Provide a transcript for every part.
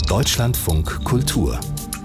Deutschlandfunk Kultur.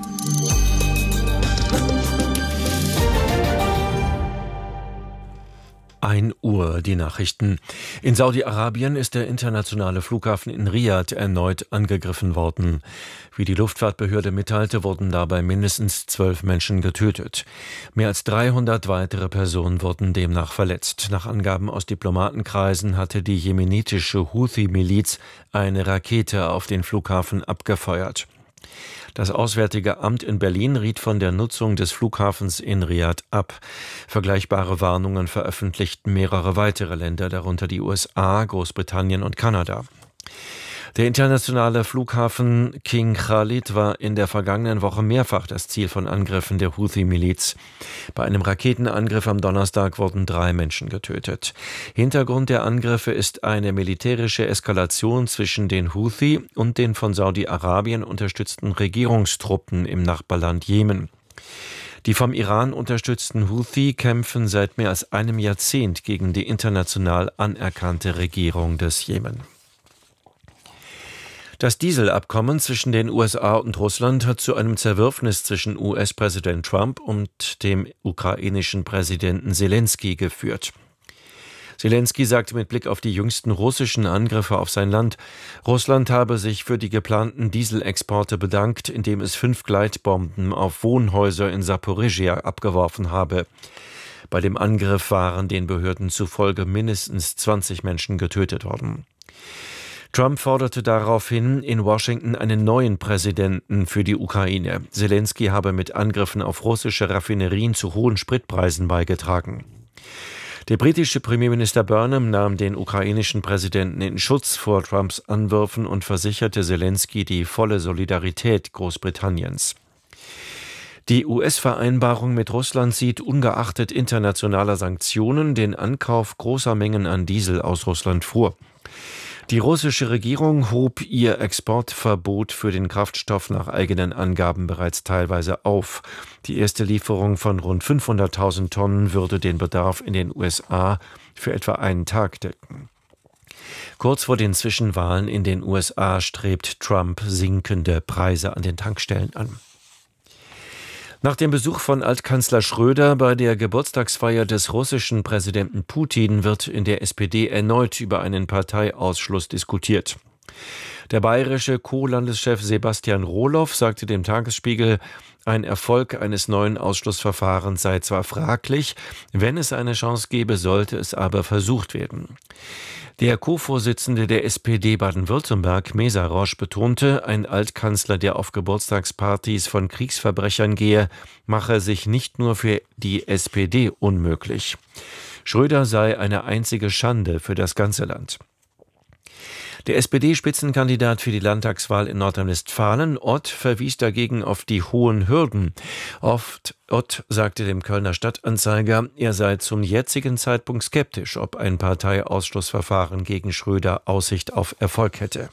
1 Uhr, die Nachrichten. In Saudi-Arabien ist der internationale Flughafen in Riad erneut angegriffen worden. Wie die Luftfahrtbehörde mitteilte, wurden dabei mindestens 12 Menschen getötet. Mehr als 300 weitere Personen wurden demnach verletzt. Nach Angaben aus Diplomatenkreisen hatte die jemenitische Houthi-Miliz eine Rakete auf den Flughafen abgefeuert. Das Auswärtige Amt in Berlin riet von der Nutzung des Flughafens in Riad ab. Vergleichbare Warnungen veröffentlichten mehrere weitere Länder, darunter die USA, Großbritannien und Kanada. Der internationale Flughafen King Khalid war in der vergangenen Woche mehrfach das Ziel von Angriffen der Houthi-Miliz. Bei einem Raketenangriff am Donnerstag wurden 3 Menschen getötet. Hintergrund der Angriffe ist eine militärische Eskalation zwischen den Houthi und den von Saudi-Arabien unterstützten Regierungstruppen im Nachbarland Jemen. Die vom Iran unterstützten Houthi kämpfen seit mehr als einem Jahrzehnt gegen die international anerkannte Regierung des Jemen. Das Dieselabkommen zwischen den USA und Russland hat zu einem Zerwürfnis zwischen US-Präsident Trump und dem ukrainischen Präsidenten Selenskyj geführt. Selenskyj sagte mit Blick auf die jüngsten russischen Angriffe auf sein Land, Russland habe sich für die geplanten Dieselexporte bedankt, indem es 5 Gleitbomben auf Wohnhäuser in Saporischschja abgeworfen habe. Bei dem Angriff waren den Behörden zufolge mindestens 20 Menschen getötet worden. Trump forderte daraufhin in Washington einen neuen Präsidenten für die Ukraine. Selenskyj habe mit Angriffen auf russische Raffinerien zu hohen Spritpreisen beigetragen. Der britische Premierminister Burnham nahm den ukrainischen Präsidenten in Schutz vor Trumps Anwürfen und versicherte Selenskyj die volle Solidarität Großbritanniens. Die US-Vereinbarung mit Russland sieht ungeachtet internationaler Sanktionen den Ankauf großer Mengen an Diesel aus Russland vor. Die russische Regierung hob ihr Exportverbot für den Kraftstoff nach eigenen Angaben bereits teilweise auf. Die erste Lieferung von rund 500.000 Tonnen würde den Bedarf in den USA für etwa einen Tag decken. Kurz vor den Zwischenwahlen in den USA strebt Trump sinkende Preise an den Tankstellen an. Nach dem Besuch von Altkanzler Schröder bei der Geburtstagsfeier des russischen Präsidenten Putin wird in der SPD erneut über einen Parteiausschluss diskutiert. Der bayerische Co-Landeschef Sebastian Rohloff sagte dem Tagesspiegel, ein Erfolg eines neuen Ausschlussverfahrens sei zwar fraglich, wenn es eine Chance gäbe, sollte es aber versucht werden. Der Co-Vorsitzende der SPD Baden-Württemberg, Mesarosch, betonte, ein Altkanzler, der auf Geburtstagspartys von Kriegsverbrechern gehe, mache sich nicht nur für die SPD unmöglich. Schröder sei eine einzige Schande für das ganze Land. Der SPD-Spitzenkandidat für die Landtagswahl in Nordrhein-Westfalen, Ott, verwies dagegen auf die hohen Hürden. Ott sagte dem Kölner Stadtanzeiger, er sei zum jetzigen Zeitpunkt skeptisch, ob ein Parteiausschlussverfahren gegen Schröder Aussicht auf Erfolg hätte.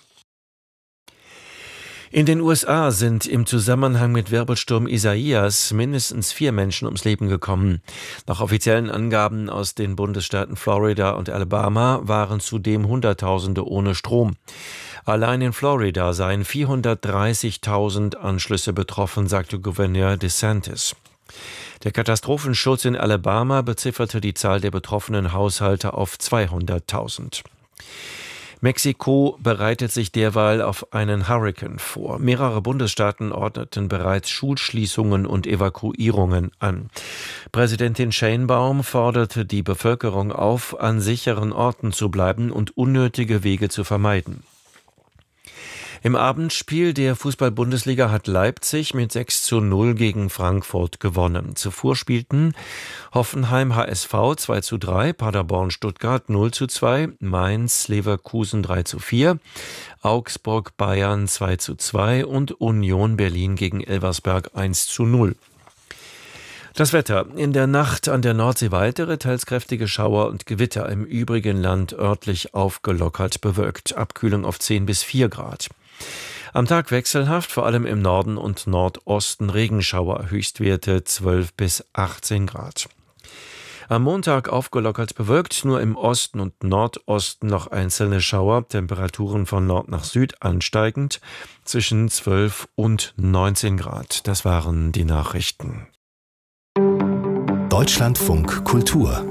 In den USA sind im Zusammenhang mit Wirbelsturm Isaias mindestens 4 Menschen ums Leben gekommen. Nach offiziellen Angaben aus den Bundesstaaten Florida und Alabama waren zudem Hunderttausende ohne Strom. Allein in Florida seien 430.000 Anschlüsse betroffen, sagte Gouverneur DeSantis. Der Katastrophenschutz in Alabama bezifferte die Zahl der betroffenen Haushalte auf 200.000. Mexiko bereitet sich derweil auf einen Hurrikan vor. Mehrere Bundesstaaten ordneten bereits Schulschließungen und Evakuierungen an. Präsidentin Sheinbaum forderte die Bevölkerung auf, an sicheren Orten zu bleiben und unnötige Wege zu vermeiden. Im Abendspiel der Fußball-Bundesliga hat Leipzig mit 6:0 gegen Frankfurt gewonnen. Zuvor spielten Hoffenheim HSV 2:3, Paderborn Stuttgart 0:2, Mainz Leverkusen 3:4, Augsburg Bayern 2:2 und Union Berlin gegen Elversberg 1:0. Das Wetter. In der Nacht an der Nordsee weitere, teils kräftige Schauer und Gewitter. Im übrigen Land örtlich aufgelockert bewölkt. Abkühlung auf 10 bis 4 Grad. Am Tag wechselhaft, vor allem im Norden und Nordosten Regenschauer. Höchstwerte 12 bis 18 Grad. Am Montag aufgelockert bewölkt, nur im Osten und Nordosten noch einzelne Schauer, Temperaturen von Nord nach Süd ansteigend, zwischen 12 und 19 Grad. Das waren die Nachrichten. Deutschlandfunk Kultur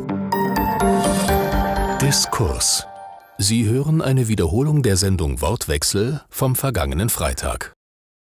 Diskurs. Sie hören eine Wiederholung der Sendung Wortwechsel vom vergangenen Freitag.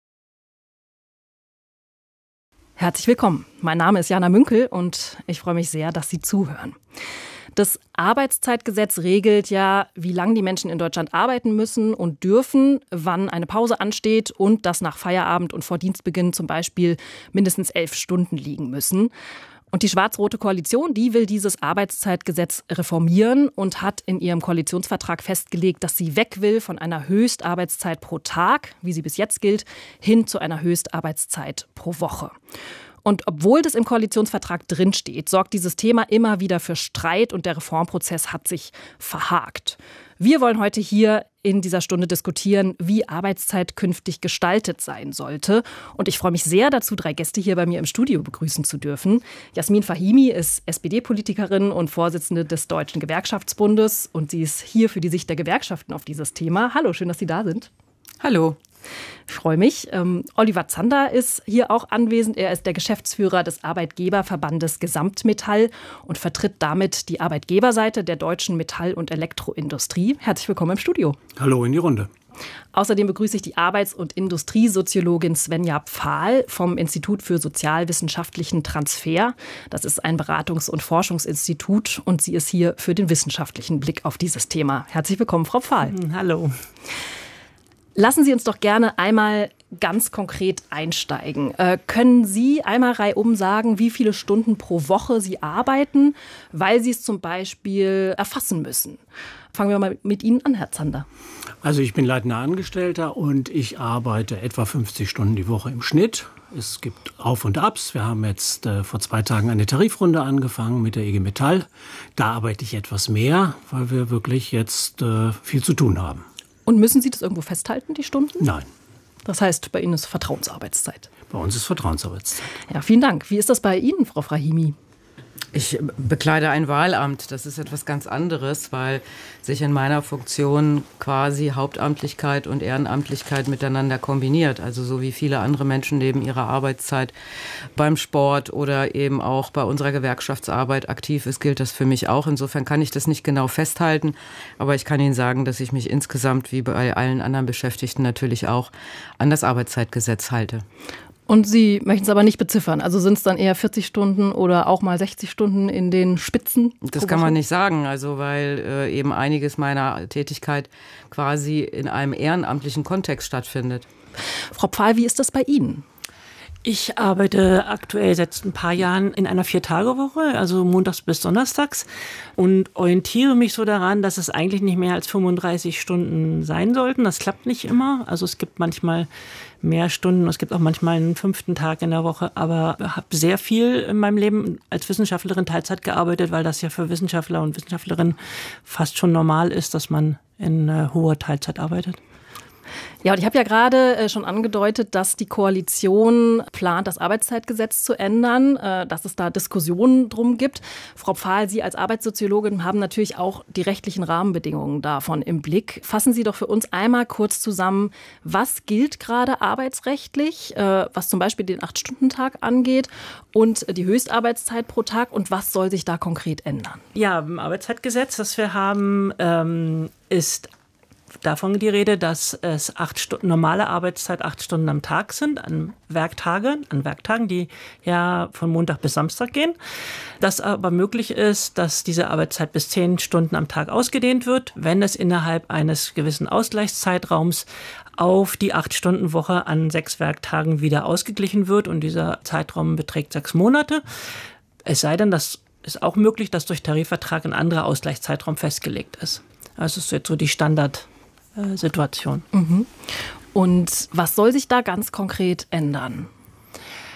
Herzlich willkommen. Mein Name ist Jana Münkel und ich freue mich sehr, dass Sie zuhören. Das Arbeitszeitgesetz regelt ja, wie lange die Menschen in Deutschland arbeiten müssen und dürfen, wann eine Pause ansteht und dass nach Feierabend und vor Dienstbeginn zum Beispiel mindestens 11 Stunden liegen müssen. Und die schwarz-rote Koalition, die will dieses Arbeitszeitgesetz reformieren und hat in ihrem Koalitionsvertrag festgelegt, dass sie weg will von einer Höchstarbeitszeit pro Tag, wie sie bis jetzt gilt, hin zu einer Höchstarbeitszeit pro Woche. Und obwohl das im Koalitionsvertrag drinsteht, sorgt dieses Thema immer wieder für Streit und der Reformprozess hat sich verhakt. Wir wollen heute hier in dieser Stunde diskutieren, wie Arbeitszeit künftig gestaltet sein sollte. Und ich freue mich sehr dazu, 3 Gäste hier bei mir im Studio begrüßen zu dürfen. Jasmin Fahimi ist SPD-Politikerin und Vorsitzende des Deutschen Gewerkschaftsbundes. Und sie ist hier für die Sicht der Gewerkschaften auf dieses Thema. Hallo, schön, dass Sie da sind. Hallo. Ich freue mich. Oliver Zander ist hier auch anwesend. Er ist der Geschäftsführer des Arbeitgeberverbandes Gesamtmetall und vertritt damit die Arbeitgeberseite der deutschen Metall- und Elektroindustrie. Herzlich willkommen im Studio. Hallo in die Runde. Außerdem begrüße ich die Arbeits- und Industriesoziologin Svenja Pfahl vom Institut für sozialwissenschaftlichen Transfer. Das ist ein Beratungs- und Forschungsinstitut und sie ist hier für den wissenschaftlichen Blick auf dieses Thema. Herzlich willkommen, Frau Pfahl. Hallo. Lassen Sie uns doch gerne einmal ganz konkret einsteigen. Können Sie einmal reihum sagen, wie viele Stunden pro Woche Sie arbeiten, weil Sie es zum Beispiel erfassen müssen? Fangen wir mal mit Ihnen an, Herr Zander. Also ich bin leitender Angestellter und ich arbeite etwa 50 Stunden die Woche im Schnitt. Es gibt Auf und Abs. Wir haben jetzt vor 2 Tagen eine Tarifrunde angefangen mit der IG Metall. Da arbeite ich etwas mehr, weil wir wirklich jetzt viel zu tun haben. Und müssen Sie das irgendwo festhalten, die Stunden? Nein. Das heißt, bei Ihnen ist Vertrauensarbeitszeit. Bei uns ist Vertrauensarbeitszeit. Ja, vielen Dank. Wie ist das bei Ihnen, Frau Fahimi? Ich bekleide ein Wahlamt. Das ist etwas ganz anderes, weil sich in meiner Funktion quasi Hauptamtlichkeit und Ehrenamtlichkeit miteinander kombiniert. Also so wie viele andere Menschen neben ihrer Arbeitszeit beim Sport oder eben auch bei unserer Gewerkschaftsarbeit aktiv ist, gilt das für mich auch. Insofern kann ich das nicht genau festhalten. Aber ich kann Ihnen sagen, dass ich mich insgesamt wie bei allen anderen Beschäftigten natürlich auch an das Arbeitszeitgesetz halte. Und Sie möchten es aber nicht beziffern. Also sind es dann eher 40 Stunden oder auch mal 60 Stunden in den Spitzen? Das kann man nicht sagen, also weil eben einiges meiner Tätigkeit quasi in einem ehrenamtlichen Kontext stattfindet. Frau Pfahl, wie ist das bei Ihnen? Ich arbeite aktuell seit ein paar Jahren in einer 4-Tage-Woche, also montags bis donnerstags, und orientiere mich so daran, dass es eigentlich nicht mehr als 35 Stunden sein sollten. Das klappt nicht immer. Also es gibt manchmal mehr Stunden, es gibt auch manchmal einen 5. Tag in der Woche, aber ich habe sehr viel in meinem Leben als Wissenschaftlerin Teilzeit gearbeitet, weil das ja für Wissenschaftler und Wissenschaftlerinnen fast schon normal ist, dass man in hoher Teilzeit arbeitet. Ja, und ich habe ja gerade schon angedeutet, dass die Koalition plant, das Arbeitszeitgesetz zu ändern, dass es da Diskussionen drum gibt. Frau Pfahl, Sie als Arbeitssoziologin haben natürlich auch die rechtlichen Rahmenbedingungen davon im Blick. Fassen Sie doch für uns einmal kurz zusammen, was gilt gerade arbeitsrechtlich, was zum Beispiel den 8-Stunden-Tag angeht und die Höchstarbeitszeit pro Tag und was soll sich da konkret ändern? Ja, im Arbeitszeitgesetz, das wir haben, ist davon die Rede, dass es normale Arbeitszeit 8 Stunden am Tag sind, an Werktagen, die ja von Montag bis Samstag gehen. Dass aber möglich ist, dass diese Arbeitszeit bis 10 Stunden am Tag ausgedehnt wird, wenn es innerhalb eines gewissen Ausgleichszeitraums auf die 8-Stunden-Woche an 6 Werktagen wieder ausgeglichen wird. Und dieser Zeitraum beträgt 6 Monate. Es sei denn, das ist auch möglich, dass durch Tarifvertrag ein anderer Ausgleichszeitraum festgelegt ist. Also das ist jetzt so die Standardsituation. Und was soll sich da ganz konkret ändern?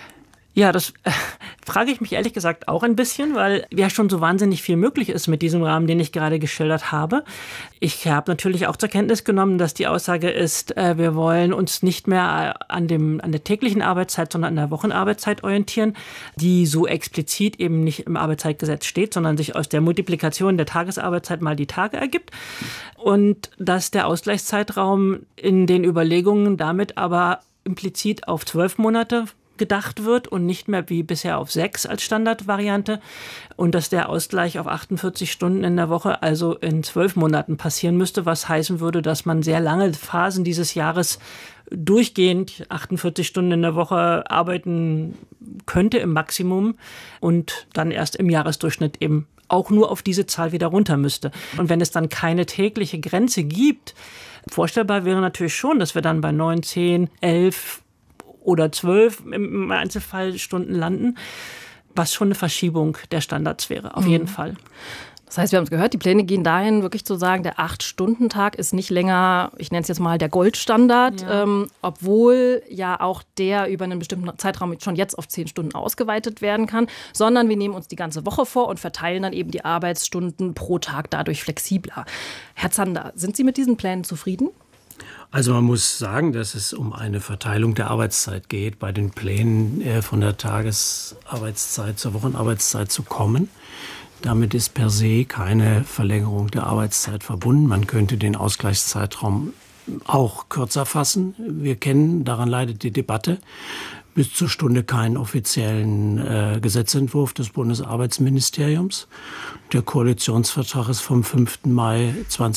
Ja, das frage ich mich ehrlich gesagt auch ein bisschen, weil ja schon so wahnsinnig viel möglich ist mit diesem Rahmen, den ich gerade geschildert habe. Ich habe natürlich auch zur Kenntnis genommen, dass die Aussage ist, wir wollen uns nicht mehr an der täglichen Arbeitszeit, sondern an der Wochenarbeitszeit orientieren, die so explizit eben nicht im Arbeitszeitgesetz steht, sondern sich aus der Multiplikation der Tagesarbeitszeit mal die Tage ergibt. Und dass der Ausgleichszeitraum in den Überlegungen damit aber implizit auf 12 Monate gedacht wird und nicht mehr wie bisher auf 6 als Standardvariante und dass der Ausgleich auf 48 Stunden in der Woche, also in 12 Monaten passieren müsste, was heißen würde, dass man sehr lange Phasen dieses Jahres durchgehend 48 Stunden in der Woche arbeiten könnte im Maximum und dann erst im Jahresdurchschnitt eben auch nur auf diese Zahl wieder runter müsste. Und wenn es dann keine tägliche Grenze gibt, vorstellbar wäre natürlich schon, dass wir dann bei 9, 10, 11 oder 12 im Einzelfall Stunden landen, was schon eine Verschiebung der Standards wäre, auf jeden Fall. Das heißt, wir haben es gehört, die Pläne gehen dahin, wirklich zu sagen, der 8-Stunden-Tag ist nicht länger, ich nenne es jetzt mal der Goldstandard, obwohl ja auch der über einen bestimmten Zeitraum schon jetzt auf 10 Stunden ausgeweitet werden kann, sondern wir nehmen uns die ganze Woche vor und verteilen dann eben die Arbeitsstunden pro Tag dadurch flexibler. Herr Zander, sind Sie mit diesen Plänen zufrieden? Also man muss sagen, dass es um eine Verteilung der Arbeitszeit geht, bei den Plänen von der Tagesarbeitszeit zur Wochenarbeitszeit zu kommen. Damit ist per se keine Verlängerung der Arbeitszeit verbunden. Man könnte den Ausgleichszeitraum auch kürzer fassen. Wir kennen, daran leidet die Debatte, bis zur Stunde keinen offiziellen Gesetzentwurf des Bundesarbeitsministeriums. Der Koalitionsvertrag ist vom 5. Mai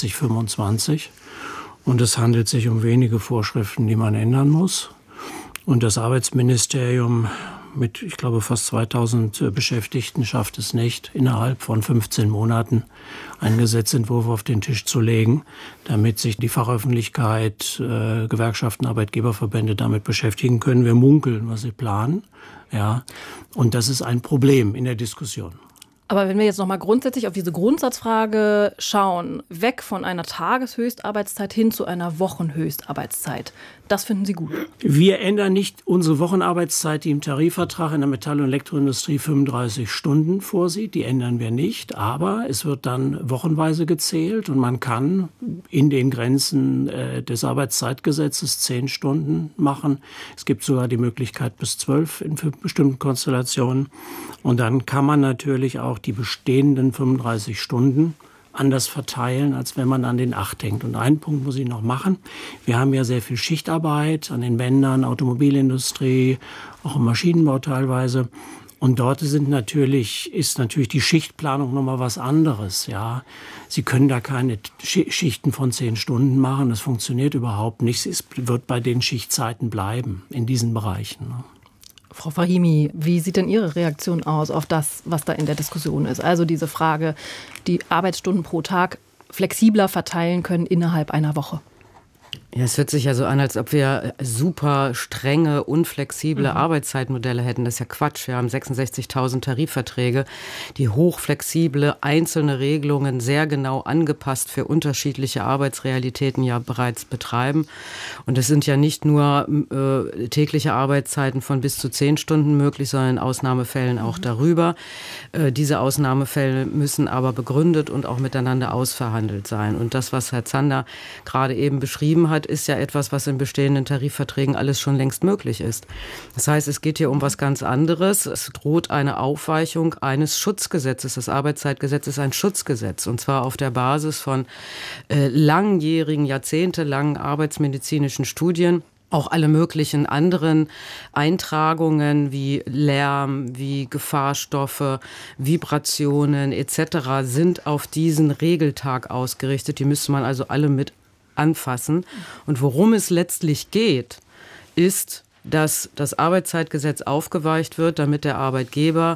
2025. Und es handelt sich um wenige Vorschriften, die man ändern muss. Und das Arbeitsministerium mit, ich glaube, fast 2000 Beschäftigten schafft es nicht, innerhalb von 15 Monaten einen Gesetzentwurf auf den Tisch zu legen, damit sich die Fachöffentlichkeit, Gewerkschaften, Arbeitgeberverbände damit beschäftigen können. Wir munkeln, was sie planen. Ja. Und das ist ein Problem in der Diskussion. Aber wenn wir jetzt noch mal grundsätzlich auf diese Grundsatzfrage schauen, weg von einer Tageshöchstarbeitszeit hin zu einer Wochenhöchstarbeitszeit, das finden Sie gut? Wir ändern nicht unsere Wochenarbeitszeit, die im Tarifvertrag in der Metall- und Elektroindustrie 35 Stunden vorsieht. Die ändern wir nicht, aber es wird dann wochenweise gezählt und man kann in den Grenzen des Arbeitszeitgesetzes 10 Stunden machen. Es gibt sogar die Möglichkeit bis 12 in bestimmten Konstellationen. Und dann kann man natürlich auch die bestehenden 35 Stunden anders verteilen, als wenn man an den 8 denkt. Und einen Punkt muss ich noch machen. Wir haben ja sehr viel Schichtarbeit an den Bändern, Automobilindustrie, auch im Maschinenbau teilweise. Und dort ist natürlich die Schichtplanung nochmal was anderes. Ja, Sie können da keine Schichten von 10 Stunden machen. Das funktioniert überhaupt nicht. Es wird bei den Schichtzeiten bleiben in diesen Bereichen. Frau Fahimi, wie sieht denn Ihre Reaktion aus auf das, was da in der Diskussion ist? Also diese Frage, die Arbeitsstunden pro Tag flexibler verteilen können innerhalb einer Woche. Ja, es hört sich ja so an, als ob wir super strenge, unflexible Arbeitszeitmodelle hätten. Das ist ja Quatsch. Wir haben 66.000 Tarifverträge, die hochflexible, einzelne Regelungen sehr genau angepasst für unterschiedliche Arbeitsrealitäten ja bereits betreiben. Und es sind ja nicht nur tägliche Arbeitszeiten von bis zu 10 Stunden möglich, sondern in Ausnahmefällen auch darüber. Diese Ausnahmefälle müssen aber begründet und auch miteinander ausverhandelt sein. Und das, was Herr Zander gerade eben beschrieben hat, ist ja etwas, was in bestehenden Tarifverträgen alles schon längst möglich ist. Das heißt, es geht hier um was ganz anderes. Es droht eine Aufweichung eines Schutzgesetzes. Das Arbeitszeitgesetz ist ein Schutzgesetz und zwar auf der Basis von langjährigen, jahrzehntelangen arbeitsmedizinischen Studien. Auch alle möglichen anderen Eintragungen wie Lärm, wie Gefahrstoffe, Vibrationen etc. sind auf diesen Regeltag ausgerichtet. Die müsste man also alle mit anfassen. Und worum es letztlich geht, ist, dass das Arbeitszeitgesetz aufgeweicht wird, damit der Arbeitgeber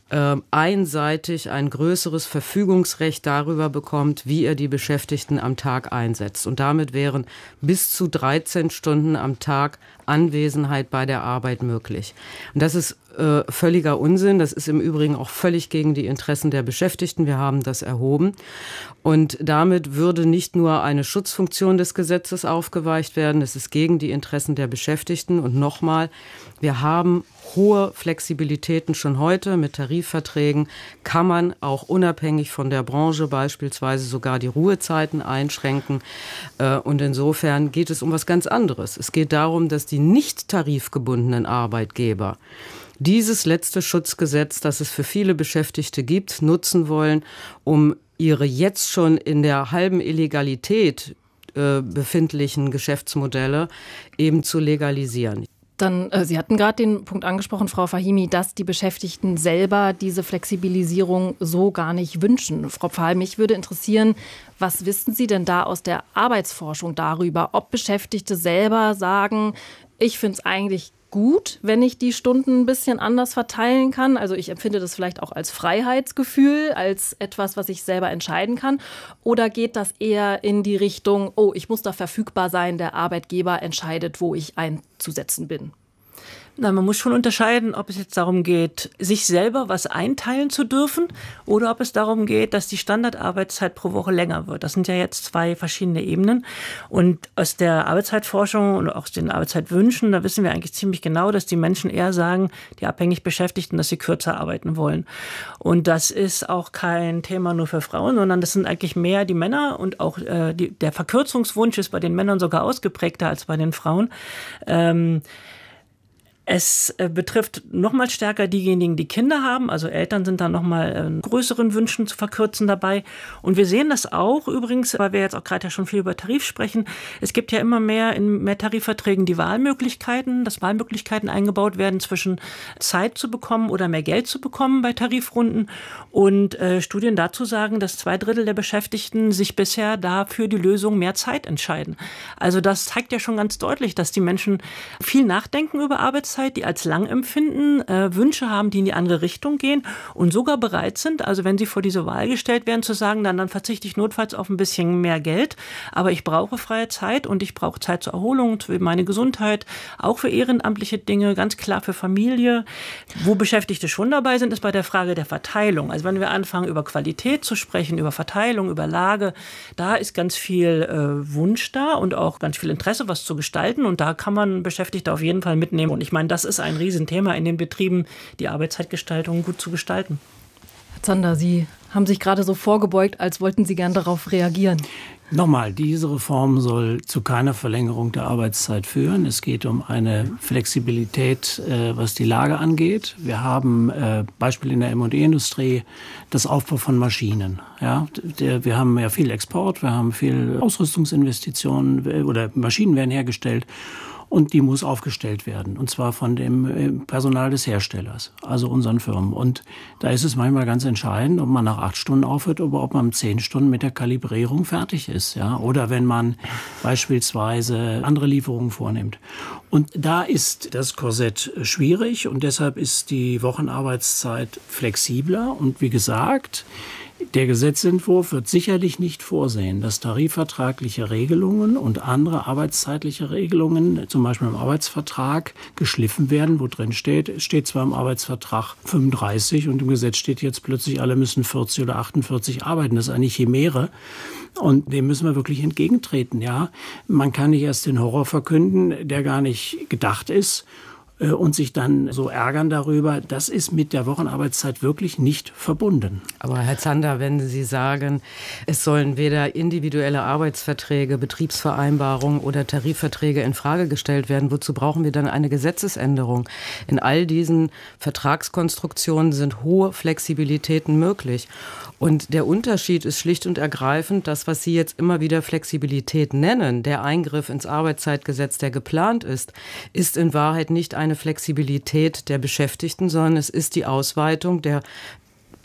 einseitig ein größeres Verfügungsrecht darüber bekommt, wie er die Beschäftigten am Tag einsetzt. Und damit wären bis zu 13 Stunden am Tag Anwesenheit bei der Arbeit möglich. Und das ist völliger Unsinn. Das ist im Übrigen auch völlig gegen die Interessen der Beschäftigten. Wir haben das erhoben. Und damit würde nicht nur eine Schutzfunktion des Gesetzes aufgeweicht werden, es ist gegen die Interessen der Beschäftigten. Und nochmal, wir haben hohe Flexibilitäten schon heute. Mit Tarifverträgen kann man auch unabhängig von der Branche beispielsweise sogar die Ruhezeiten einschränken. Und insofern geht es um was ganz anderes. Es geht darum, dass die nicht tarifgebundenen Arbeitgeber dieses letzte Schutzgesetz, das es für viele Beschäftigte gibt, nutzen wollen, um ihre jetzt schon in der halben Illegalität befindlichen Geschäftsmodelle eben zu legalisieren. Dann, Sie hatten gerade den Punkt angesprochen, Frau Fahimi, dass die Beschäftigten selber diese Flexibilisierung so gar nicht wünschen. Frau Pfahl, mich würde interessieren, was wissen Sie denn da aus der Arbeitsforschung darüber, ob Beschäftigte selber sagen, ich finde es eigentlich gut, wenn ich die Stunden ein bisschen anders verteilen kann. Also ich empfinde das vielleicht auch als Freiheitsgefühl, als etwas, was ich selber entscheiden kann. Oder geht das eher in die Richtung, oh, ich muss da verfügbar sein, der Arbeitgeber entscheidet, wo ich einzusetzen bin? Na, man muss schon unterscheiden, ob es jetzt darum geht, sich selber was einteilen zu dürfen oder ob es darum geht, dass die Standardarbeitszeit pro Woche länger wird. Das sind ja jetzt zwei verschiedene Ebenen. Und aus der Arbeitszeitforschung und auch aus den Arbeitszeitwünschen, da wissen wir eigentlich ziemlich genau, dass die Menschen eher sagen, die abhängig Beschäftigten, dass sie kürzer arbeiten wollen. Und das ist auch kein Thema nur für Frauen, sondern das sind eigentlich mehr die Männer und auch der Verkürzungswunsch ist bei den Männern sogar ausgeprägter als bei den Frauen. Es betrifft noch mal stärker diejenigen, die Kinder haben. Also Eltern sind da noch mal größeren Wünschen zu verkürzen dabei. Und wir sehen das auch übrigens, weil wir jetzt auch gerade ja schon viel über Tarif sprechen. Es gibt ja immer mehr in mehr Tarifverträgen die Wahlmöglichkeiten, dass Wahlmöglichkeiten eingebaut werden, zwischen Zeit zu bekommen oder mehr Geld zu bekommen bei Tarifrunden. Und Studien dazu sagen, dass 2/3 der Beschäftigten sich bisher dafür die Lösung mehr Zeit entscheiden. Also das zeigt ja schon ganz deutlich, dass die Menschen viel nachdenken über Arbeitszeit, die als lang empfinden, Wünsche haben, die in die andere Richtung gehen und sogar bereit sind, also wenn sie vor diese Wahl gestellt werden, zu sagen, dann verzichte ich notfalls auf ein bisschen mehr Geld, aber ich brauche freie Zeit und ich brauche Zeit zur Erholung, für meine Gesundheit, auch für ehrenamtliche Dinge, ganz klar für Familie. Wo Beschäftigte schon dabei sind, ist bei der Frage der Verteilung. Also wenn wir anfangen, über Qualität zu sprechen, über Verteilung, über Lage, da ist ganz viel Wunsch da und auch ganz viel Interesse, was zu gestalten und da kann man Beschäftigte auf jeden Fall mitnehmen. Und ich meine, das ist ein Riesenthema in den Betrieben, die Arbeitszeitgestaltung gut zu gestalten. Herr Zander, Sie haben sich gerade so vorgebeugt, als wollten Sie gern darauf reagieren. Nochmal, diese Reform soll zu keiner Verlängerung der Arbeitszeit führen. Es geht um eine Flexibilität, was die Lage angeht. Wir haben Beispiel in der M&E-Industrie das Aufbau von Maschinen. Ja, wir haben ja viel Export, wir haben viel Ausrüstungsinvestitionen oder Maschinen werden hergestellt. Und die muss aufgestellt werden, und zwar von dem Personal des Herstellers, also unseren Firmen. Und da ist es manchmal ganz entscheidend, ob man nach 8 Stunden aufhört oder ob man 10 Stunden mit der Kalibrierung fertig ist. Ja? Oder wenn man beispielsweise andere Lieferungen vornimmt. Und da ist das Korsett schwierig und deshalb ist die Wochenarbeitszeit flexibler. Und wie gesagt, der Gesetzentwurf wird sicherlich nicht vorsehen, dass tarifvertragliche Regelungen und andere arbeitszeitliche Regelungen, zum Beispiel im Arbeitsvertrag, geschliffen werden, wo drin steht, es steht zwar im Arbeitsvertrag 35 und im Gesetz steht jetzt plötzlich, alle müssen 40 oder 48 arbeiten. Das ist eine Chimäre. Und dem müssen wir wirklich entgegentreten. Ja, man kann nicht erst den Horror verkünden, der gar nicht gedacht ist, und sich dann so ärgern darüber, das ist mit der Wochenarbeitszeit wirklich nicht verbunden. Aber Herr Zander, wenn Sie sagen, es sollen weder individuelle Arbeitsverträge, Betriebsvereinbarungen oder Tarifverträge in Frage gestellt werden, wozu brauchen wir dann eine Gesetzesänderung? In all diesen Vertragskonstruktionen sind hohe Flexibilitäten möglich. Und der Unterschied ist schlicht und ergreifend, das, was Sie jetzt immer wieder Flexibilität nennen, der Eingriff ins Arbeitszeitgesetz, der geplant ist in Wahrheit nicht eine Flexibilität der Beschäftigten, sondern es ist die Ausweitung der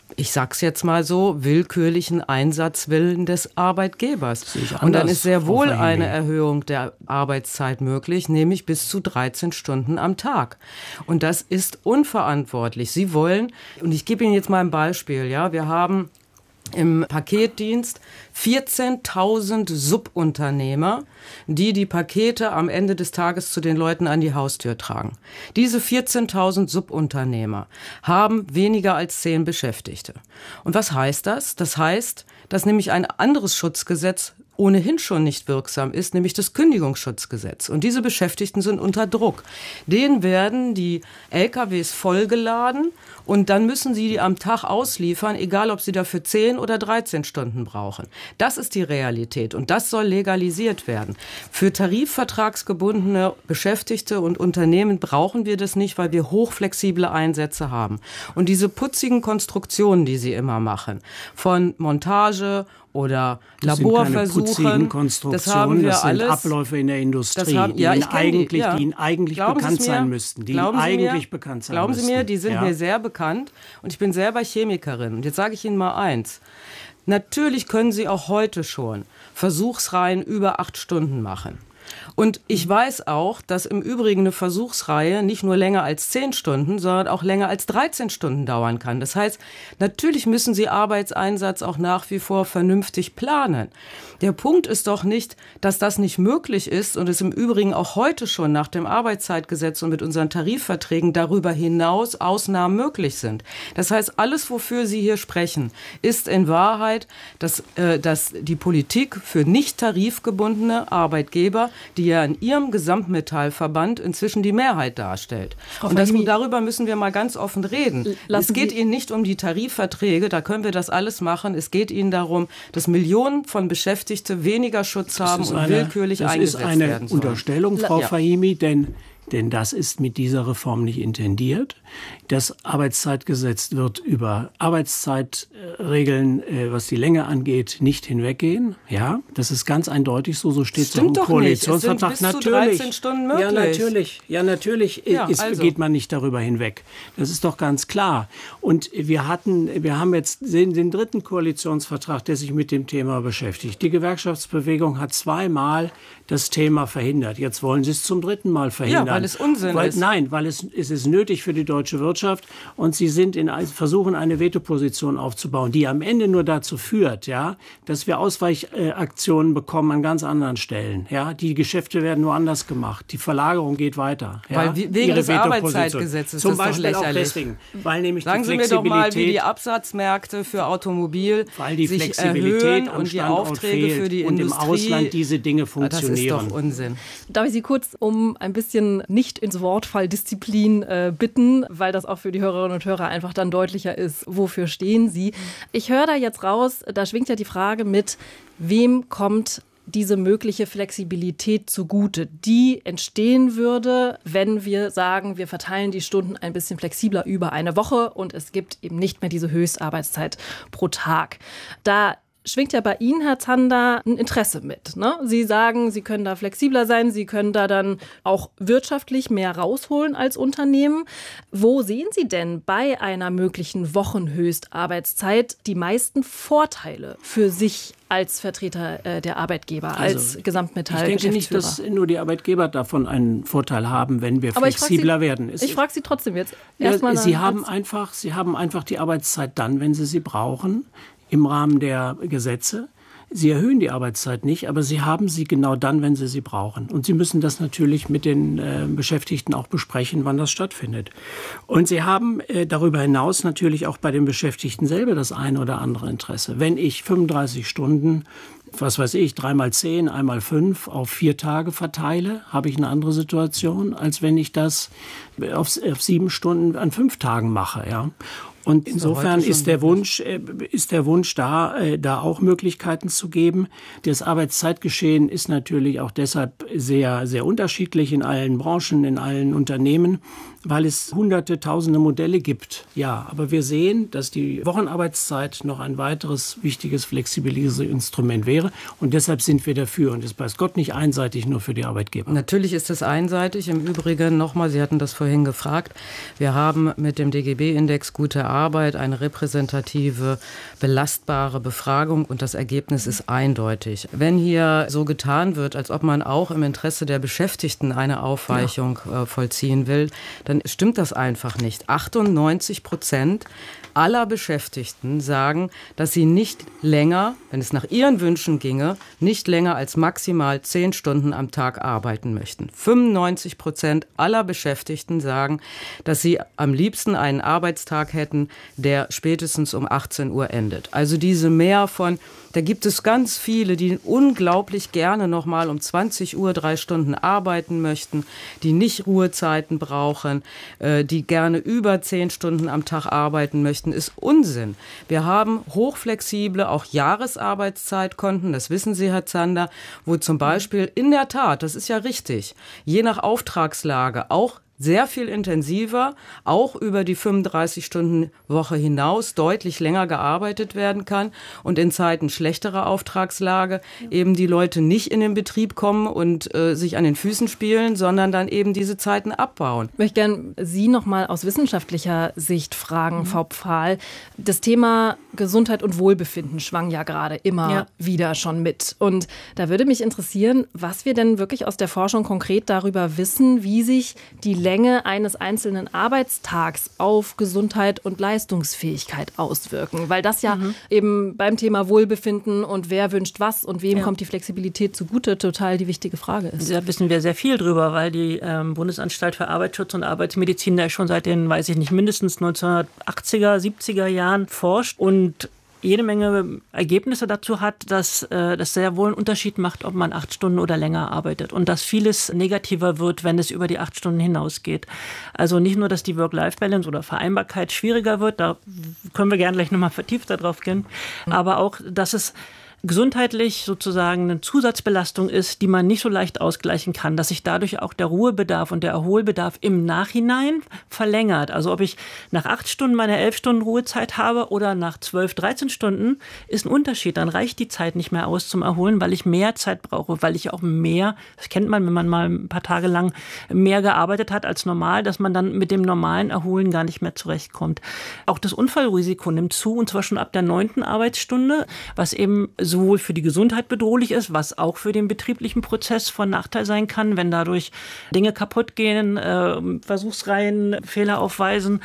ich sag's jetzt mal so, willkürlichen Einsatzwillen des Arbeitgebers. Und dann ist sehr wohl eine Erhöhung der Arbeitszeit möglich, nämlich bis zu 13 Stunden am Tag. Und das ist unverantwortlich. Sie wollen, und ich gebe Ihnen jetzt mal ein Beispiel, ja, wir haben im Paketdienst 14.000 Subunternehmer, die Pakete am Ende des Tages zu den Leuten an die Haustür tragen. Diese 14.000 Subunternehmer haben weniger als 10 Beschäftigte. Und was heißt das? Das heißt, dass nämlich ein anderes Schutzgesetz ohnehin schon nicht wirksam ist, nämlich das Kündigungsschutzgesetz. Und diese Beschäftigten sind unter Druck. Denen werden die LKWs vollgeladen und dann müssen sie die am Tag ausliefern, egal ob sie dafür 10 oder 13 Stunden brauchen. Das ist die Realität und das soll legalisiert werden. Für tarifvertragsgebundene Beschäftigte und Unternehmen brauchen wir das nicht, weil wir hochflexible Einsätze haben. Und diese putzigen Konstruktionen, die sie immer machen, von Montage oder Laborversuchen, das haben wir alles. Das sind Abläufe in der Industrie, die Ihnen eigentlich bekannt sein müssten. Glauben Sie mir, die sind mir sehr bekannt und ich bin selber Chemikerin. Und jetzt sage ich Ihnen mal eins. Natürlich können Sie auch heute schon Versuchsreihen über 8 Stunden machen. Und ich weiß auch, dass im Übrigen eine Versuchsreihe nicht nur länger als 10 Stunden, sondern auch länger als 13 Stunden dauern kann. Das heißt, natürlich müssen Sie Arbeitseinsatz auch nach wie vor vernünftig planen. Der Punkt ist doch nicht, dass das nicht möglich ist und es im Übrigen auch heute schon nach dem Arbeitszeitgesetz und mit unseren Tarifverträgen darüber hinaus Ausnahmen möglich sind. Das heißt, alles, wofür Sie hier sprechen, ist in Wahrheit, dass die Politik für nicht tarifgebundene Arbeitgeber, die ja in ihrem Gesamtmetallverband inzwischen die Mehrheit darstellt. Und darüber müssen wir mal ganz offen reden. Es geht Ihnen nicht um die Tarifverträge, da können wir das alles machen. Es geht Ihnen darum, dass Millionen von Beschäftigten weniger Schutz haben und willkürlich eingesetzt werden sollen. Das ist eine Unterstellung, Frau Fahimi, denn das ist mit dieser Reform nicht intendiert. Das Arbeitszeitgesetz wird über Arbeitszeitregeln, was die Länge angeht, nicht hinweggehen. Ja, das ist ganz eindeutig so. So steht es im Koalitionsvertrag. Es sind bis zu 13 Stunden möglich. Natürlich geht man nicht darüber hinweg. Das ist doch ganz klar. Und wir haben jetzt den 3. Koalitionsvertrag, der sich mit dem Thema beschäftigt. Die Gewerkschaftsbewegung hat 2-mal das Thema verhindert. Jetzt wollen sie es zum 3. Mal verhindern. Ja, weil es Unsinn ist. Nein, weil es ist nötig für die deutsche Wirtschaft und sie versuchen eine Vetoposition aufzubauen, die am Ende nur dazu führt, ja, dass wir Ausweichaktionen bekommen an ganz anderen Stellen. Ja, die Geschäfte werden nur anders gemacht. Die Verlagerung geht weiter. Ja, weil wegen des Arbeitszeitgesetzes zum ist Beispiel das doch lächerlich. Auch deswegen, weil nämlich Sagen die Sie mir doch mal, wie die Absatzmärkte für Automobil sich erhöhen und die Aufträge für die Industrie. Und im Ausland diese Dinge funktionieren. Das ist doch Unsinn. Darf ich Sie kurz um ein bisschen nicht ins Wortfalldisziplin bitten, weil das auch für die Hörerinnen und Hörer einfach dann deutlicher ist, wofür stehen Sie. Ich höre da jetzt raus, da schwingt ja die Frage mit, wem kommt diese mögliche Flexibilität zugute, die entstehen würde, wenn wir sagen, wir verteilen die Stunden ein bisschen flexibler über eine Woche und es gibt eben nicht mehr diese Höchstarbeitszeit pro Tag. Da schwingt ja bei Ihnen, Herr Zander, ein Interesse mit, ne? Sie sagen, Sie können da flexibler sein, Sie können da dann auch wirtschaftlich mehr rausholen als Unternehmen. Wo sehen Sie denn bei einer möglichen Wochenhöchstarbeitszeit die meisten Vorteile für sich als Vertreter der Arbeitgeber, als Gesamtmetall-Geschäftsführer? Ich denke nicht, dass nur die Arbeitgeber davon einen Vorteil haben, wenn wir flexibler werden. Ich frage Sie trotzdem jetzt. Sie haben einfach die Arbeitszeit dann, wenn Sie sie brauchen, im Rahmen der Gesetze. Sie erhöhen die Arbeitszeit nicht, aber Sie haben sie genau dann, wenn Sie sie brauchen. Und Sie müssen das natürlich mit den Beschäftigten auch besprechen, wann das stattfindet. Und Sie haben darüber hinaus natürlich auch bei den Beschäftigten selber das eine oder andere Interesse. Wenn ich 35 Stunden, 3 mal 10, einmal 5 auf 4 Tage verteile, habe ich eine andere Situation, als wenn ich das auf 7 Stunden an 5 Tagen mache, ja. Und insofern ist der Wunsch da auch Möglichkeiten zu geben. Das Arbeitszeitgeschehen ist natürlich auch deshalb sehr, sehr unterschiedlich in allen Branchen, in allen Unternehmen, weil es hunderte, tausende Modelle gibt. Ja, aber wir sehen, dass die Wochenarbeitszeit noch ein weiteres wichtiges Flexibilisierungsinstrument wäre. Und deshalb sind wir dafür. Und das weiß Gott nicht einseitig nur für die Arbeitgeber. Natürlich ist es einseitig. Im Übrigen nochmal, Sie hatten das vorhin gefragt, wir haben mit dem DGB-Index Gute Arbeit Arbeit, eine repräsentative, belastbare Befragung und das Ergebnis ist eindeutig. Wenn hier so getan wird, als ob man auch im Interesse der Beschäftigten eine Aufweichung vollziehen will, dann stimmt das einfach nicht. 98% aller Beschäftigten sagen, dass sie nicht länger, wenn es nach ihren Wünschen ginge, nicht länger als maximal 10 Stunden am Tag arbeiten möchten. 95% aller Beschäftigten sagen, dass sie am liebsten einen Arbeitstag hätten, der spätestens um 18 Uhr endet. Also diese mehr von, da gibt es ganz viele, die unglaublich gerne nochmal um 20 Uhr 3 Stunden arbeiten möchten, die nicht Ruhezeiten brauchen, die gerne über 10 Stunden am Tag arbeiten möchten, ist Unsinn. Wir haben hochflexible, auch Jahresarbeitszeitkonten, das wissen Sie, Herr Zander, wo zum Beispiel in der Tat, das ist ja richtig, je nach Auftragslage auch sehr viel intensiver, auch über die 35-Stunden-Woche hinaus deutlich länger gearbeitet werden kann und in Zeiten schlechterer Auftragslage eben die Leute nicht in den Betrieb kommen und sich an den Füßen spielen, sondern dann eben diese Zeiten abbauen. Ich möchte gerne Sie noch mal aus wissenschaftlicher Sicht fragen, Frau Pfahl. Das Thema Gesundheit und Wohlbefinden schwang ja gerade immer wieder schon mit. Und da würde mich interessieren, was wir denn wirklich aus der Forschung konkret darüber wissen, wie sich die Länge eines einzelnen Arbeitstags auf Gesundheit und Leistungsfähigkeit auswirken. Weil das ja eben beim Thema Wohlbefinden und wer wünscht was und wem kommt die Flexibilität zugute, total die wichtige Frage ist. Da wissen wir sehr viel drüber, weil die Bundesanstalt für Arbeitsschutz und Arbeitsmedizin da schon seit den, weiß ich nicht, mindestens 1980er, 70er Jahren forscht und jede Menge Ergebnisse dazu hat, dass das sehr wohl einen Unterschied macht, ob man 8 Stunden oder länger arbeitet und dass vieles negativer wird, wenn es über die 8 Stunden hinausgeht. Also nicht nur, dass die Work-Life-Balance oder Vereinbarkeit schwieriger wird, da können wir gerne gleich nochmal vertieft darauf gehen, aber auch, dass es gesundheitlich sozusagen eine Zusatzbelastung ist, die man nicht so leicht ausgleichen kann, dass sich dadurch auch der Ruhebedarf und der Erholbedarf im Nachhinein verlängert. Also ob ich nach 8 Stunden meine 11 Stunden Ruhezeit habe oder nach 12, 13 Stunden, ist ein Unterschied. Dann reicht die Zeit nicht mehr aus zum Erholen, weil ich mehr Zeit brauche, weil ich auch mehr, das kennt man, wenn man mal ein paar Tage lang mehr gearbeitet hat als normal, dass man dann mit dem normalen Erholen gar nicht mehr zurechtkommt. Auch das Unfallrisiko nimmt zu, und zwar schon ab der 9. Arbeitsstunde, was eben sowohl für die Gesundheit bedrohlich ist, was auch für den betrieblichen Prozess von Nachteil sein kann, wenn dadurch Dinge kaputt gehen, Versuchsreihen Fehler aufweisen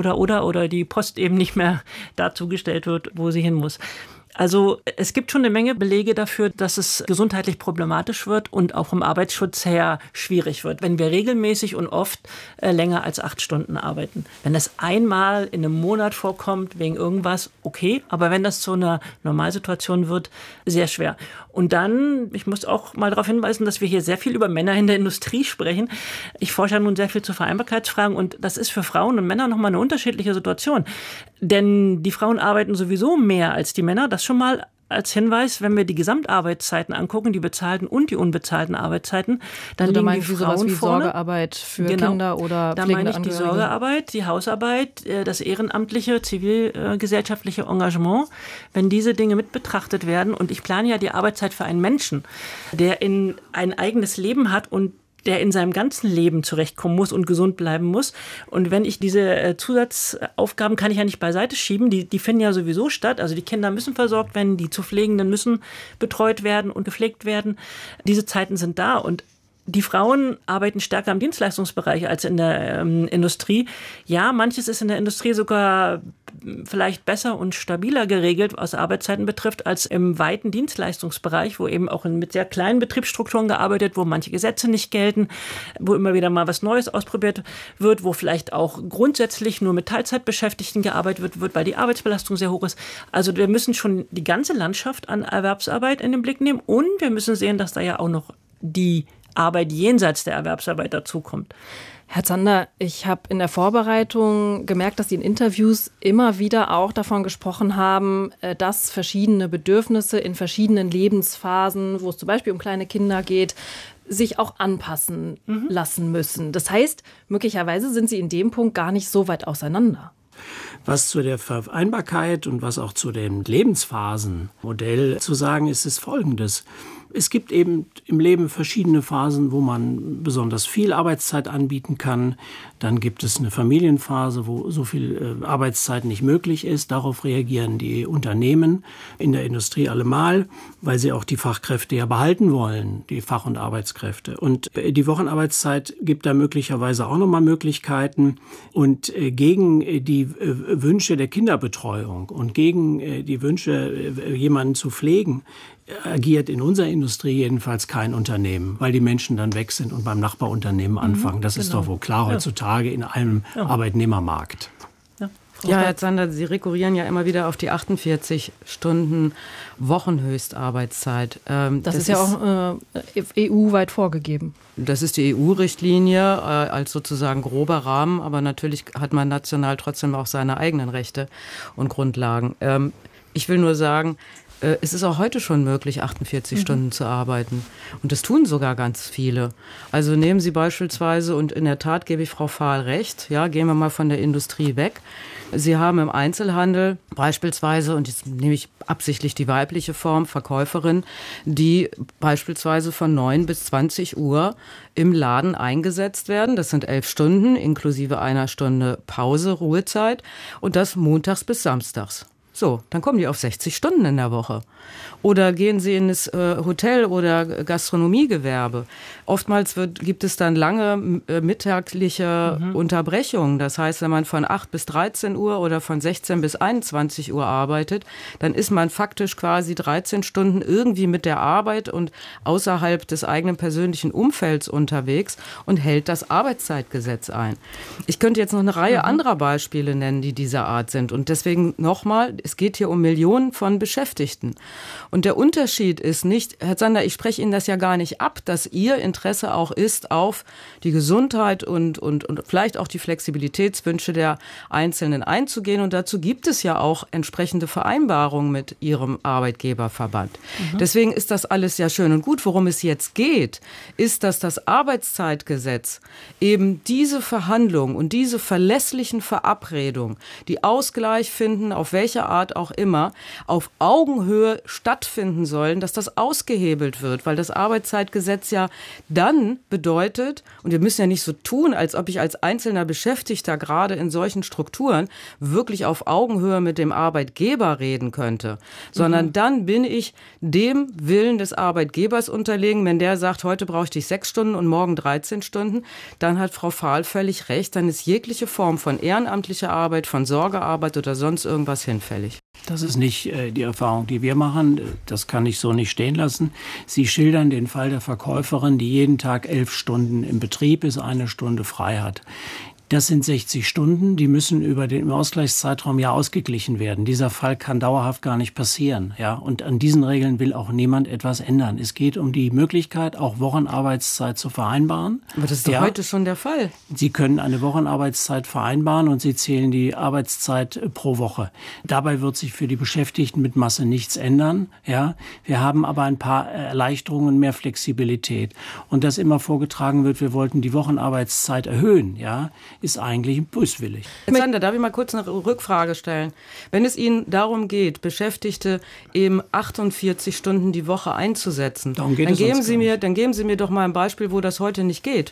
oder die Post eben nicht mehr dazu gestellt wird, wo sie hin muss. Also es gibt schon eine Menge Belege dafür, dass es gesundheitlich problematisch wird und auch vom Arbeitsschutz her schwierig wird, wenn wir regelmäßig und oft länger als 8 Stunden arbeiten. Wenn das einmal in einem Monat vorkommt, wegen irgendwas, okay, aber wenn das zu einer Normalsituation wird, sehr schwer. Und dann, ich muss auch mal darauf hinweisen, dass wir hier sehr viel über Männer in der Industrie sprechen. Ich forsche ja nun sehr viel zu Vereinbarkeitsfragen und das ist für Frauen und Männer nochmal eine unterschiedliche Situation. Denn die Frauen arbeiten sowieso mehr als die Männer, das schon mal als Hinweis, wenn wir die Gesamtarbeitszeiten angucken, die bezahlten und die unbezahlten Arbeitszeiten, dann also liegen die Frauen wie vorne. Sorgearbeit für Kinder oder da pflegende meine ich die Sorgearbeit, die Hausarbeit, das ehrenamtliche, zivilgesellschaftliche Engagement, wenn diese Dinge mit betrachtet werden. Und ich plane ja die Arbeitszeit für einen Menschen, der ein eigenes Leben hat und der in seinem ganzen Leben zurechtkommen muss und gesund bleiben muss. Und wenn ich diese Zusatzaufgaben kann ich ja nicht beiseite schieben, die finden ja sowieso statt. Also die Kinder müssen versorgt werden, die zu Pflegenden müssen betreut werden und gepflegt werden. Diese Zeiten sind da und die Frauen arbeiten stärker im Dienstleistungsbereich als in der Industrie. Ja, manches ist in der Industrie sogar vielleicht besser und stabiler geregelt, was Arbeitszeiten betrifft, als im weiten Dienstleistungsbereich, wo eben auch mit sehr kleinen Betriebsstrukturen gearbeitet, wo manche Gesetze nicht gelten, wo immer wieder mal was Neues ausprobiert wird, wo vielleicht auch grundsätzlich nur mit Teilzeitbeschäftigten gearbeitet wird, weil die Arbeitsbelastung sehr hoch ist. Also wir müssen schon die ganze Landschaft an Erwerbsarbeit in den Blick nehmen und wir müssen sehen, dass da ja auch noch die Arbeit jenseits der Erwerbsarbeit dazukommt. Herr Zander, ich habe in der Vorbereitung gemerkt, dass Sie in Interviews immer wieder auch davon gesprochen haben, dass verschiedene Bedürfnisse in verschiedenen Lebensphasen, wo es zum Beispiel um kleine Kinder geht, sich auch anpassen lassen müssen. Das heißt, möglicherweise sind Sie in dem Punkt gar nicht so weit auseinander. Was zu der Vereinbarkeit und was auch zu dem Lebensphasenmodell zu sagen ist, ist Folgendes. Es gibt eben im Leben verschiedene Phasen, wo man besonders viel Arbeitszeit anbieten kann. Dann gibt es eine Familienphase, wo so viel Arbeitszeit nicht möglich ist. Darauf reagieren die Unternehmen in der Industrie allemal, weil sie auch die Fachkräfte ja behalten wollen, die Fach- und Arbeitskräfte. Und die Wochenarbeitszeit gibt da möglicherweise auch nochmal Möglichkeiten. Und gegen die Wünsche der Kinderbetreuung und gegen die Wünsche, jemanden zu pflegen, agiert in unserer Industrie jedenfalls kein Unternehmen, weil die Menschen dann weg sind und beim Nachbarunternehmen anfangen. Das ist doch wohl klar heutzutage in einem Arbeitnehmermarkt. Ja, Herr Zander, Sie rekurrieren ja immer wieder auf die 48 Stunden Wochenhöchstarbeitszeit. Das ist ja auch EU-weit vorgegeben. Das ist die EU-Richtlinie als sozusagen grober Rahmen, aber natürlich hat man national trotzdem auch seine eigenen Rechte und Grundlagen. Ich will nur sagen, es ist auch heute schon möglich, 48 Stunden zu arbeiten. Und das tun sogar ganz viele. Also nehmen Sie beispielsweise, und in der Tat gebe ich Frau Fahl recht, ja, gehen wir mal von der Industrie weg. Sie haben im Einzelhandel beispielsweise, und jetzt nehme ich absichtlich die weibliche Form, Verkäuferin, die beispielsweise von 9 bis 20 Uhr im Laden eingesetzt werden. Das sind 11 Stunden inklusive einer Stunde Pause, Ruhezeit, und das montags bis samstags. So, dann kommen die auf 60 Stunden in der Woche. Oder gehen Sie in das Hotel- oder Gastronomiegewerbe. Oftmals gibt es dann lange mittagliche Unterbrechungen. Das heißt, wenn man von 8 bis 13 Uhr oder von 16 bis 21 Uhr arbeitet, dann ist man faktisch quasi 13 Stunden irgendwie mit der Arbeit und außerhalb des eigenen persönlichen Umfelds unterwegs und hält das Arbeitszeitgesetz ein. Ich könnte jetzt noch eine Reihe anderer Beispiele nennen, die dieser Art sind. Und deswegen nochmal, es geht hier um Millionen von Beschäftigten. Und der Unterschied ist nicht, Herr Zander, ich spreche Ihnen das ja gar nicht ab, dass Ihr Interesse auch ist auf die Gesundheit und vielleicht auch die Flexibilitätswünsche der Einzelnen einzugehen. Und dazu gibt es ja auch entsprechende Vereinbarungen mit Ihrem Arbeitgeberverband. Deswegen ist das alles ja schön und gut. Worum es jetzt geht, ist, dass das Arbeitszeitgesetz eben diese Verhandlungen und diese verlässlichen Verabredungen, die Ausgleich finden, auf welche Art auch immer, auf Augenhöhe stattfinden sollen, dass das ausgehebelt wird, weil das Arbeitszeitgesetz ja dann bedeutet, und wir müssen ja nicht so tun, als ob ich als einzelner Beschäftigter gerade in solchen Strukturen wirklich auf Augenhöhe mit dem Arbeitgeber reden könnte, sondern dann bin ich dem Willen des Arbeitgebers unterlegen. Wenn der sagt, heute brauche ich dich 6 Stunden und morgen 13 Stunden, dann hat Frau Fahl völlig recht, dann ist jegliche Form von ehrenamtlicher Arbeit, von Sorgearbeit oder sonst irgendwas hinfällig. Das ist nicht die Erfahrung, die wir machen. Das kann ich so nicht stehen lassen. Sie schildern den Fall der Verkäuferin, die jeden Tag 11 Stunden im Betrieb ist, 1 Stunde frei hat. Das sind 60 Stunden, die müssen über den Ausgleichszeitraum ja ausgeglichen werden. Dieser Fall kann dauerhaft gar nicht passieren, ja. Und an diesen Regeln will auch niemand etwas ändern. Es geht um die Möglichkeit, auch Wochenarbeitszeit zu vereinbaren. Aber das ist doch heute schon der Fall. Sie können eine Wochenarbeitszeit vereinbaren und Sie zählen die Arbeitszeit pro Woche. Dabei wird sich für die Beschäftigten mit Masse nichts ändern, ja. Wir haben aber ein paar Erleichterungen, mehr Flexibilität. Und dass immer vorgetragen wird, wir wollten die Wochenarbeitszeit erhöhen, ja, ist eigentlich böswillig. Herr Zander, darf ich mal kurz eine Rückfrage stellen? Wenn es Ihnen darum geht, Beschäftigte eben 48 Stunden die Woche einzusetzen, dann geben Sie mir doch mal ein Beispiel, wo das heute nicht geht.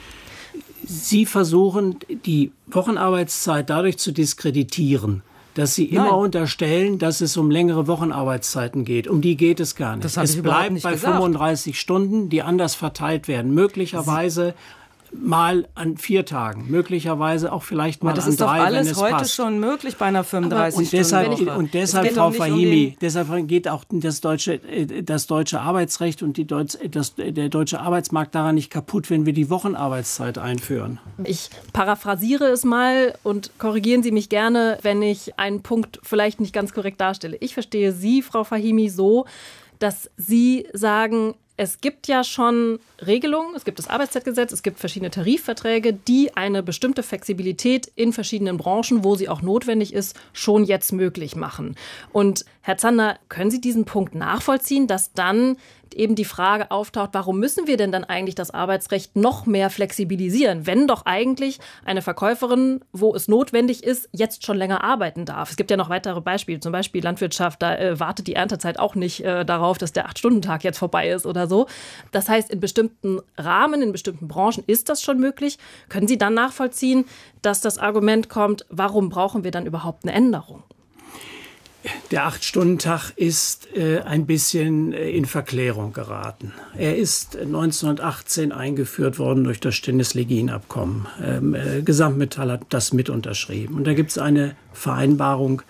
Sie versuchen, die Wochenarbeitszeit dadurch zu diskreditieren, dass Sie immer unterstellen, dass es um längere Wochenarbeitszeiten geht. Um die geht es gar nicht. Es bleibt bei 35 Stunden, die anders verteilt werden. Möglicherweise mal an 4 Tagen, möglicherweise auch vielleicht mal an 3, wenn es passt. Das ist doch alles heute schon möglich bei einer 35-Stunden-Woche. Und deshalb, Frau Fahimi, deshalb geht auch das deutsche Arbeitsrecht und der deutsche Arbeitsmarkt daran nicht kaputt, wenn wir die Wochenarbeitszeit einführen. Ich paraphrasiere es mal und korrigieren Sie mich gerne, wenn ich einen Punkt vielleicht nicht ganz korrekt darstelle. Ich verstehe Sie, Frau Fahimi, so, dass Sie sagen, es gibt ja schon Regelungen, es gibt das Arbeitszeitgesetz, es gibt verschiedene Tarifverträge, die eine bestimmte Flexibilität in verschiedenen Branchen, wo sie auch notwendig ist, schon jetzt möglich machen. Und Herr Zander, können Sie diesen Punkt nachvollziehen, dass dann eben die Frage auftaucht, warum müssen wir denn dann eigentlich das Arbeitsrecht noch mehr flexibilisieren, wenn doch eigentlich eine Verkäuferin, wo es notwendig ist, jetzt schon länger arbeiten darf? Es gibt ja noch weitere Beispiele, zum Beispiel Landwirtschaft, da wartet die Erntezeit auch nicht darauf, dass der 8-Stunden-Tag jetzt vorbei ist oder so. Das heißt, in bestimmten Rahmen, in bestimmten Branchen ist das schon möglich. Können Sie dann nachvollziehen, dass das Argument kommt, warum brauchen wir dann überhaupt eine Änderung? Der 8-Stunden-Tag ist ein bisschen in Verklärung geraten. Er ist 1918 eingeführt worden durch das Stennis-Legin-Abkommen. Gesamtmetall hat das mit unterschrieben. Und da gibt es eine Vereinbarung,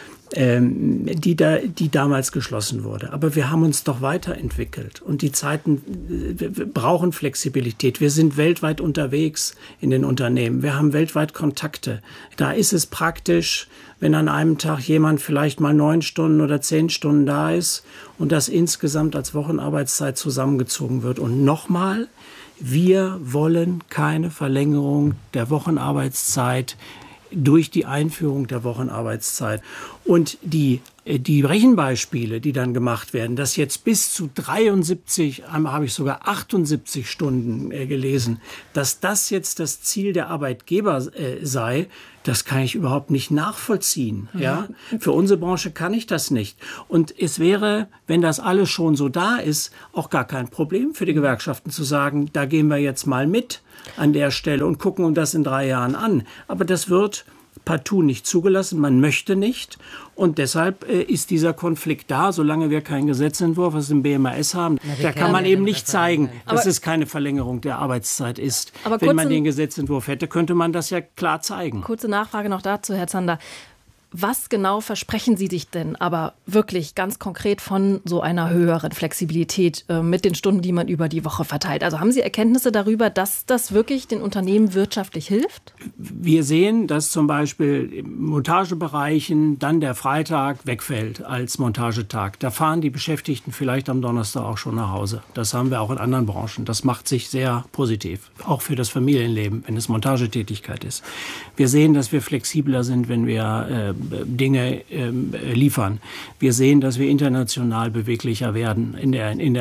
die damals geschlossen wurde. Aber wir haben uns doch weiterentwickelt. Und die Zeiten brauchen Flexibilität. Wir sind weltweit unterwegs in den Unternehmen. Wir haben weltweit Kontakte. Da ist es praktisch, wenn an einem Tag jemand vielleicht mal 9 Stunden oder 10 Stunden da ist und das insgesamt als Wochenarbeitszeit zusammengezogen wird. Und nochmal, wir wollen keine Verlängerung der Wochenarbeitszeit durch die Einführung der Wochenarbeitszeit. Und die Rechenbeispiele, die dann gemacht werden, dass jetzt bis zu 73, einmal habe ich sogar 78 Stunden gelesen, dass das jetzt das Ziel der Arbeitgeber sei, das kann ich überhaupt nicht nachvollziehen. Ja? Für unsere Branche kann ich das nicht. Und es wäre, wenn das alles schon so da ist, auch gar kein Problem für die Gewerkschaften zu sagen, da gehen wir jetzt mal mit an der Stelle und gucken uns das in 3 Jahren an. Aber das wird partout nicht zugelassen, man möchte nicht. Und deshalb ist dieser Konflikt da, solange wir keinen Gesetzentwurf, was im BMAS haben. Da kann man eben nicht zeigen, dass es keine Verlängerung der Arbeitszeit ist. Wenn man den Gesetzentwurf hätte, könnte man das ja klar zeigen. Kurze Nachfrage noch dazu, Herr Zander. Was genau versprechen Sie sich denn aber wirklich ganz konkret von so einer höheren Flexibilität mit den Stunden, die man über die Woche verteilt? Also haben Sie Erkenntnisse darüber, dass das wirklich den Unternehmen wirtschaftlich hilft? Wir sehen, dass zum Beispiel in Montagebereichen dann der Freitag wegfällt als Montagetag. Da fahren die Beschäftigten vielleicht am Donnerstag auch schon nach Hause. Das haben wir auch in anderen Branchen. Das macht sich sehr positiv, auch für das Familienleben, wenn es Montagetätigkeit ist. Wir sehen, dass wir flexibler sind, wenn wir Dinge liefern. Wir sehen, dass wir international beweglicher werden in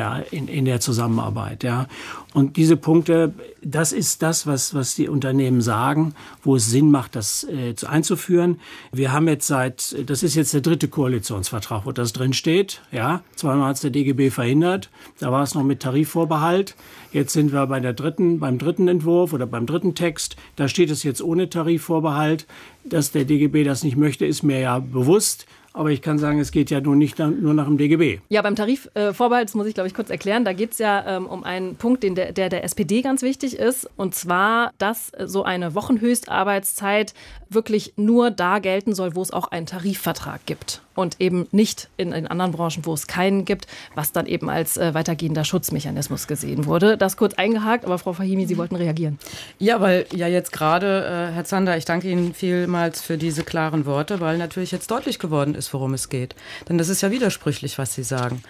der Zusammenarbeit. Ja. Und diese Punkte, das ist das, was die Unternehmen sagen, wo es Sinn macht, das einzuführen. Wir haben jetzt das ist jetzt der 3. Koalitionsvertrag, wo das drin steht. Ja, zweimal hat es der DGB verhindert. Da war es noch mit Tarifvorbehalt. Jetzt sind wir beim 3. Entwurf oder beim 3. Text. Da steht es jetzt ohne Tarifvorbehalt. Dass der DGB das nicht möchte, ist mir ja bewusst. Aber ich kann sagen, es geht ja nur nach dem DGB. Ja, beim Tarifvorbehalt, das muss ich, glaube ich, kurz erklären, da geht es ja um einen Punkt, der SPD ganz wichtig ist. Und zwar, dass so eine Wochenhöchstarbeitszeit wirklich nur da gelten soll, wo es auch einen Tarifvertrag gibt. Und eben nicht in anderen Branchen, wo es keinen gibt, was dann eben als weitergehender Schutzmechanismus gesehen wurde. Das kurz eingehakt, aber Frau Fahimi, Sie wollten reagieren. Ja, weil ja jetzt gerade, Herr Zander, ich danke Ihnen vielmals für diese klaren Worte, weil natürlich jetzt deutlich geworden ist, worum es geht. Denn das ist ja widersprüchlich, was Sie sagen.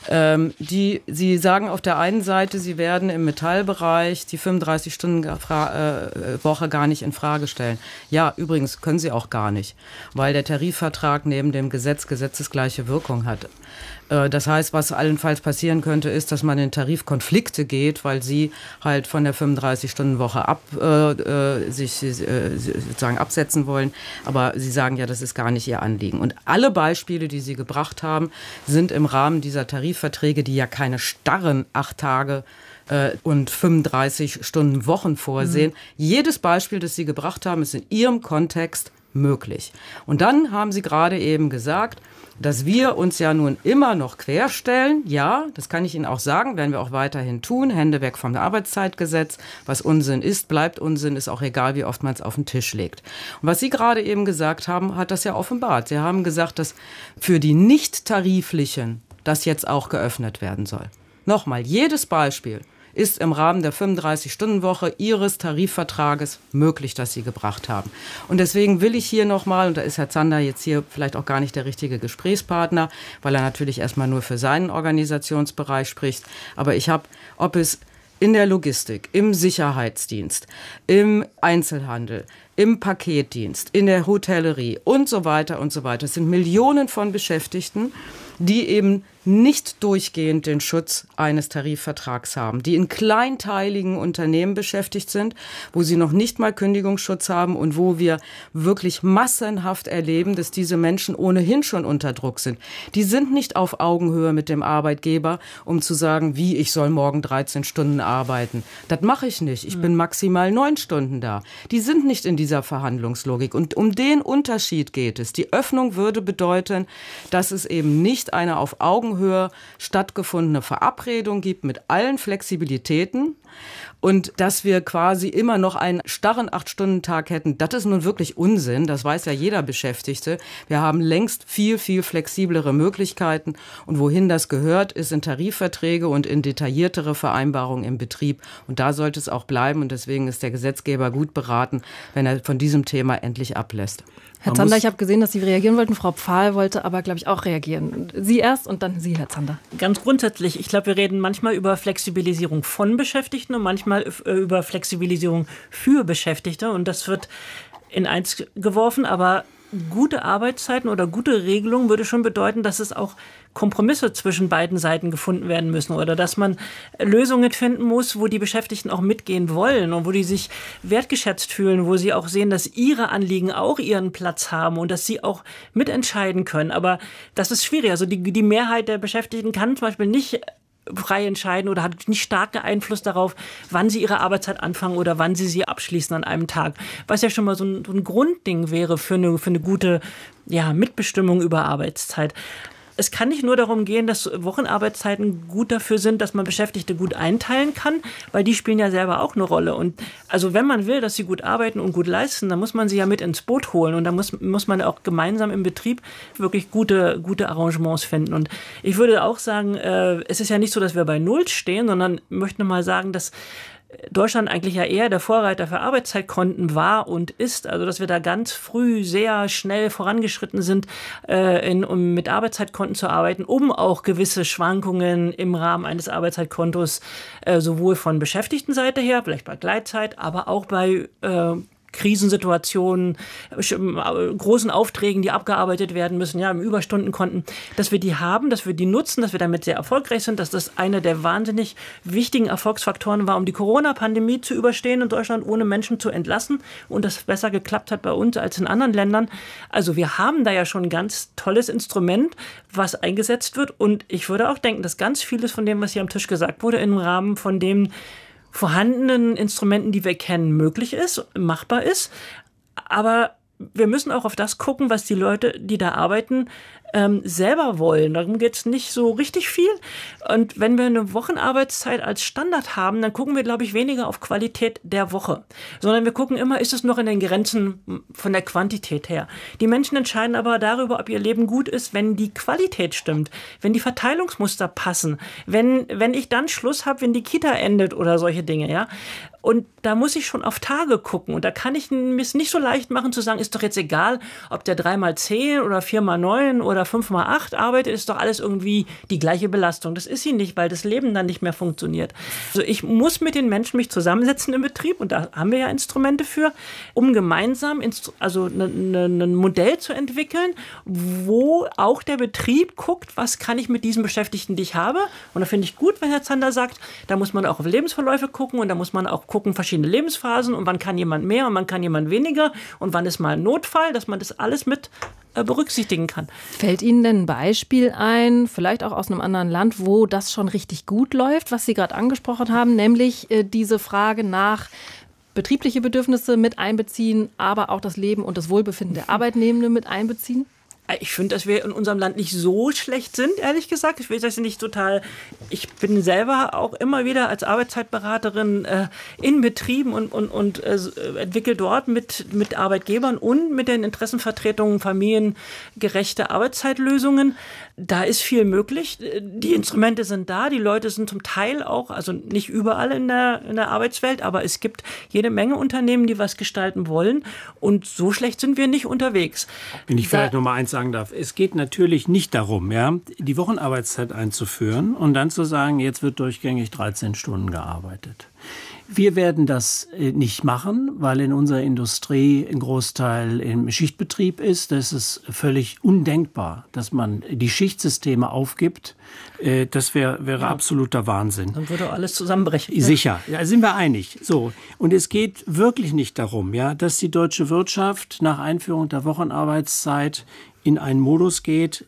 Sie sagen auf der einen Seite, Sie werden im Metallbereich die 35-Stunden-Woche gar nicht in Frage stellen. Ja, übrigens können Sie auch gar nicht, weil der Tarifvertrag neben dem gesetzesgleiche Wirkung hat. Das heißt, was allenfalls passieren könnte, ist, dass man in Tarifkonflikte geht, weil Sie halt von der 35-Stunden-Woche sich sozusagen absetzen wollen. Aber Sie sagen ja, das ist gar nicht Ihr Anliegen. Und alle Beispiele, die Sie gebracht haben, sind im Rahmen dieser Tarifverträge, die ja keine starren 8 Tage und 35 Stunden Wochen vorsehen. Jedes Beispiel, das Sie gebracht haben, ist in Ihrem Kontext möglich. Und dann haben Sie gerade eben gesagt, dass wir uns ja nun immer noch querstellen. Ja, das kann ich Ihnen auch sagen, werden wir auch weiterhin tun. Hände weg vom Arbeitszeitgesetz. Was Unsinn ist, bleibt Unsinn, ist auch egal, wie oft man es auf den Tisch legt. Und was Sie gerade eben gesagt haben, hat das ja offenbart. Sie haben gesagt, dass für die Nicht-Tariflichen das jetzt auch geöffnet werden soll. Nochmal, jedes Beispiel ist im Rahmen der 35-Stunden-Woche Ihres Tarifvertrages möglich, das Sie gebracht haben. Und deswegen will ich hier nochmal, und da ist Herr Zander jetzt hier vielleicht auch gar nicht der richtige Gesprächspartner, weil er natürlich erstmal nur für seinen Organisationsbereich spricht, aber ob es in der Logistik, im Sicherheitsdienst, im Einzelhandel, im Paketdienst, in der Hotellerie und so weiter und so weiter. Es sind Millionen von Beschäftigten, die eben nicht durchgehend den Schutz eines Tarifvertrags haben, die in kleinteiligen Unternehmen beschäftigt sind, wo sie noch nicht mal Kündigungsschutz haben und wo wir wirklich massenhaft erleben, dass diese Menschen ohnehin schon unter Druck sind. Die sind nicht auf Augenhöhe mit dem Arbeitgeber, um zu sagen, wie, ich soll morgen 13 Stunden arbeiten. Das mache ich nicht. Ich bin maximal 9 Stunden da. Die sind nicht in dieser Verhandlungslogik. Und um den Unterschied geht es. Die Öffnung würde bedeuten, dass es eben nicht eine auf Augenhöhe stattgefundene Verabredung gibt mit allen Flexibilitäten und dass wir quasi immer noch einen starren 8-Stunden-Tag hätten, das ist nun wirklich Unsinn, das weiß ja jeder Beschäftigte. Wir haben längst viel, viel flexiblere Möglichkeiten und wohin das gehört, ist in Tarifverträge und in detailliertere Vereinbarungen im Betrieb und da sollte es auch bleiben und deswegen ist der Gesetzgeber gut beraten, wenn er von diesem Thema endlich ablässt. Herr Zander, ich habe gesehen, dass Sie reagieren wollten. Frau Pfahl wollte aber, glaube ich, auch reagieren. Sie erst und dann Sie, Herr Zander. Ganz grundsätzlich. Ich glaube, wir reden manchmal über Flexibilisierung von Beschäftigten und manchmal über Flexibilisierung für Beschäftigte. Und das wird in eins geworfen. Aber gute Arbeitszeiten oder gute Regelungen würde schon bedeuten, dass es auch Kompromisse zwischen beiden Seiten gefunden werden müssen oder dass man Lösungen finden muss, wo die Beschäftigten auch mitgehen wollen und wo die sich wertgeschätzt fühlen, wo sie auch sehen, dass ihre Anliegen auch ihren Platz haben und dass sie auch mitentscheiden können. Aber das ist schwierig. Also die Mehrheit der Beschäftigten kann zum Beispiel nicht frei entscheiden oder hat nicht starken Einfluss darauf, wann sie ihre Arbeitszeit anfangen oder wann sie abschließen an einem Tag. Was ja schon mal so ein Grundding wäre für eine gute Mitbestimmung über Arbeitszeit. Es kann nicht nur darum gehen, dass Wochenarbeitszeiten gut dafür sind, dass man Beschäftigte gut einteilen kann, weil die spielen ja selber auch eine Rolle. Und also wenn man will, dass sie gut arbeiten und gut leisten, dann muss man sie ja mit ins Boot holen. Und dann muss man auch gemeinsam im Betrieb wirklich gute Arrangements finden. Und ich würde auch sagen, es ist ja nicht so, dass wir bei Null stehen, sondern möchte mal sagen, dass Deutschland eigentlich ja eher der Vorreiter für Arbeitszeitkonten war und ist, also dass wir da ganz früh sehr schnell vorangeschritten sind, um mit Arbeitszeitkonten zu arbeiten, um auch gewisse Schwankungen im Rahmen eines Arbeitszeitkontos sowohl von Beschäftigtenseite her, vielleicht bei Gleitzeit, aber auch bei Krisensituationen, großen Aufträgen, die abgearbeitet werden müssen, im Überstundenkonten, dass wir die haben, dass wir die nutzen, dass wir damit sehr erfolgreich sind, dass das einer der wahnsinnig wichtigen Erfolgsfaktoren war, um die Corona-Pandemie zu überstehen in Deutschland, ohne Menschen zu entlassen und das besser geklappt hat bei uns als in anderen Ländern. Also wir haben da ja schon ein ganz tolles Instrument, was eingesetzt wird und ich würde auch denken, dass ganz vieles von dem, was hier am Tisch gesagt wurde, im Rahmen von dem vorhandenen Instrumenten, die wir kennen, möglich ist, machbar ist. Aber wir müssen auch auf das gucken, was die Leute, die da arbeiten, selber wollen. Darum geht es nicht so richtig viel. Und wenn wir eine Wochenarbeitszeit als Standard haben, dann gucken wir, glaube ich, weniger auf Qualität der Woche, sondern wir gucken immer, ist es noch in den Grenzen von der Quantität her. Die Menschen entscheiden aber darüber, ob ihr Leben gut ist, wenn die Qualität stimmt, wenn die Verteilungsmuster passen, wenn ich dann Schluss habe, wenn die Kita endet oder solche Dinge, ja. Und da muss ich schon auf Tage gucken. Und da kann ich mir es nicht so leicht machen zu sagen, ist doch jetzt egal, ob der 3x10 oder 4x9 oder 5x8 arbeitet, ist doch alles irgendwie die gleiche Belastung. Das ist sie nicht, weil das Leben dann nicht mehr funktioniert. Also ich muss mit den Menschen mich zusammensetzen im Betrieb und da haben wir ja Instrumente für, um gemeinsam ein Modell zu entwickeln, wo auch der Betrieb guckt, was kann ich mit diesen Beschäftigten, die ich habe. Und da finde ich gut, wenn Herr Zander sagt, da muss man auch auf Lebensverläufe gucken und da muss man auch gucken, verschiedene Lebensphasen und wann kann jemand mehr und wann kann jemand weniger und wann ist mal ein Notfall, dass man das alles mit berücksichtigen kann. Fällt Ihnen denn ein Beispiel ein, vielleicht auch aus einem anderen Land, wo das schon richtig gut läuft, was Sie gerade angesprochen haben, nämlich diese Frage nach betriebliche Bedürfnisse mit einbeziehen, aber auch das Leben und das Wohlbefinden der Arbeitnehmenden mit einbeziehen? Ich finde, dass wir in unserem Land nicht so schlecht sind, ehrlich gesagt. Ich will das nicht total. Ich bin selber auch immer wieder als Arbeitszeitberaterin in Betrieben und entwickle dort mit Arbeitgebern und mit den Interessenvertretungen familiengerechte Arbeitszeitlösungen. Da ist viel möglich. Die Instrumente sind da. Die Leute sind zum Teil auch, also nicht überall in der Arbeitswelt, aber es gibt jede Menge Unternehmen, die was gestalten wollen. Und so schlecht sind wir nicht unterwegs. Wenn ich vielleicht noch mal eins sagen darf. Es geht natürlich nicht darum, die Wochenarbeitszeit einzuführen und dann zu sagen, jetzt wird durchgängig 13 Stunden gearbeitet. Wir werden das nicht machen, weil in unserer Industrie ein Großteil im Schichtbetrieb ist. Das ist völlig undenkbar, dass man die Schichtsysteme aufgibt. Das wäre absoluter Wahnsinn. Dann würde alles zusammenbrechen. Sicher, da sind wir einig. So. Und es geht wirklich nicht darum, dass die deutsche Wirtschaft nach Einführung der Wochenarbeitszeit in einen Modus geht,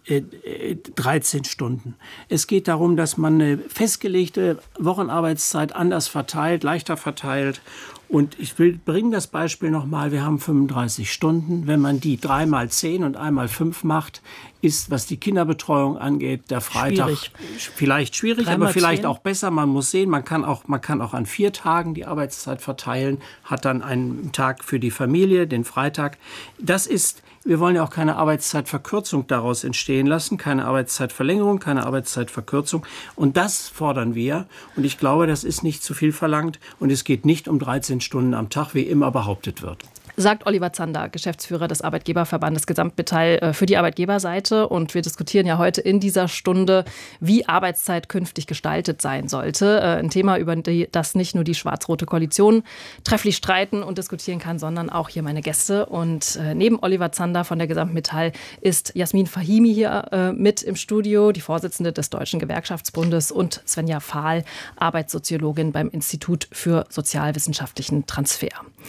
13 Stunden. Es geht darum, dass man eine festgelegte Wochenarbeitszeit anders verteilt, leichter verteilt. Und ich bringe das Beispiel nochmal, wir haben 35 Stunden. Wenn man die 3 mal 10 und 1 mal 5 macht, ist, was die Kinderbetreuung angeht, der Freitag vielleicht schwierig, aber vielleicht 10. auch besser. Man muss sehen, man kann auch an 4 Tagen die Arbeitszeit verteilen, hat dann einen Tag für die Familie, den Freitag. Wir wollen ja auch keine Arbeitszeitverkürzung daraus entstehen lassen, keine Arbeitszeitverlängerung, keine Arbeitszeitverkürzung. Und das fordern wir. Und ich glaube, das ist nicht zu viel verlangt. Und es geht nicht um 13 Stunden am Tag, wie immer behauptet wird. Sagt Oliver Zander, Geschäftsführer des Arbeitgeberverbandes Gesamtmetall für die Arbeitgeberseite. Und wir diskutieren ja heute in dieser Stunde, wie Arbeitszeit künftig gestaltet sein sollte. Ein Thema, über das nicht nur die schwarz-rote Koalition trefflich streiten und diskutieren kann, sondern auch hier meine Gäste. Und neben Oliver Zander von der Gesamtmetall ist Jasmin Fahimi hier mit im Studio, die Vorsitzende des Deutschen Gewerkschaftsbundes, und Svenja Fahl, Arbeitssoziologin beim Institut für sozialwissenschaftlichen Transfer.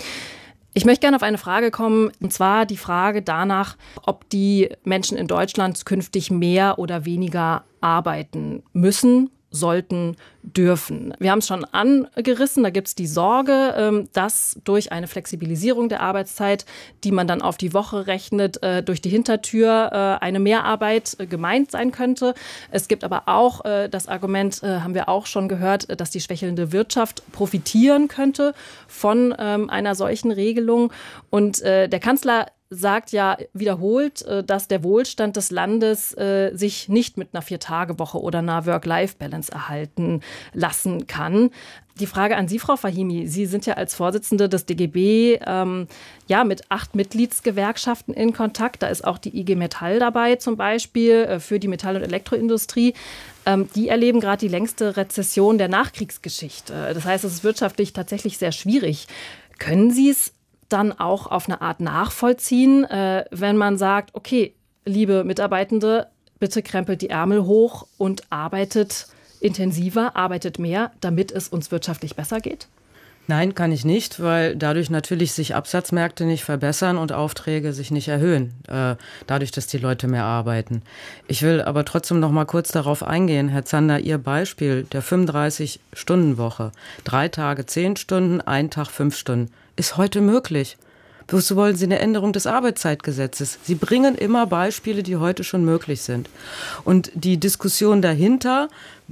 Ich möchte gerne auf eine Frage kommen, und zwar die Frage danach, ob die Menschen in Deutschland künftig mehr oder weniger arbeiten müssen, sollten, dürfen. Wir haben es schon angerissen, da gibt es die Sorge, dass durch eine Flexibilisierung der Arbeitszeit, die man dann auf die Woche rechnet, durch die Hintertür eine Mehrarbeit gemeint sein könnte. Es gibt aber auch das Argument, haben wir auch schon gehört, dass die schwächelnde Wirtschaft profitieren könnte von einer solchen Regelung. Und der Kanzler sagt ja wiederholt, dass der Wohlstand des Landes sich nicht mit einer 4-Tage-Woche oder einer Work-Life-Balance erhalten lassen kann. Die Frage an Sie, Frau Fahimi. Sie sind ja als Vorsitzende des DGB mit 8 Mitgliedsgewerkschaften in Kontakt. Da ist auch die IG Metall dabei zum Beispiel für die Metall- und Elektroindustrie. Die erleben gerade die längste Rezession der Nachkriegsgeschichte. Das heißt, es ist wirtschaftlich tatsächlich sehr schwierig. Können Sie es dann auch auf eine Art nachvollziehen, wenn man sagt, okay, liebe Mitarbeitende, bitte krempelt die Ärmel hoch und arbeitet intensiver, arbeitet mehr, damit es uns wirtschaftlich besser geht? Nein, kann ich nicht, weil dadurch natürlich sich Absatzmärkte nicht verbessern und Aufträge sich nicht erhöhen, dadurch, dass die Leute mehr arbeiten. Ich will aber trotzdem noch mal kurz darauf eingehen, Herr Zander, Ihr Beispiel der 35-Stunden-Woche, 3 Tage 10 Stunden, 1 Tag 5 Stunden, ist heute möglich. Wozu wollen Sie eine Änderung des Arbeitszeitgesetzes? Sie bringen immer Beispiele, die heute schon möglich sind. Und die Diskussion dahinter,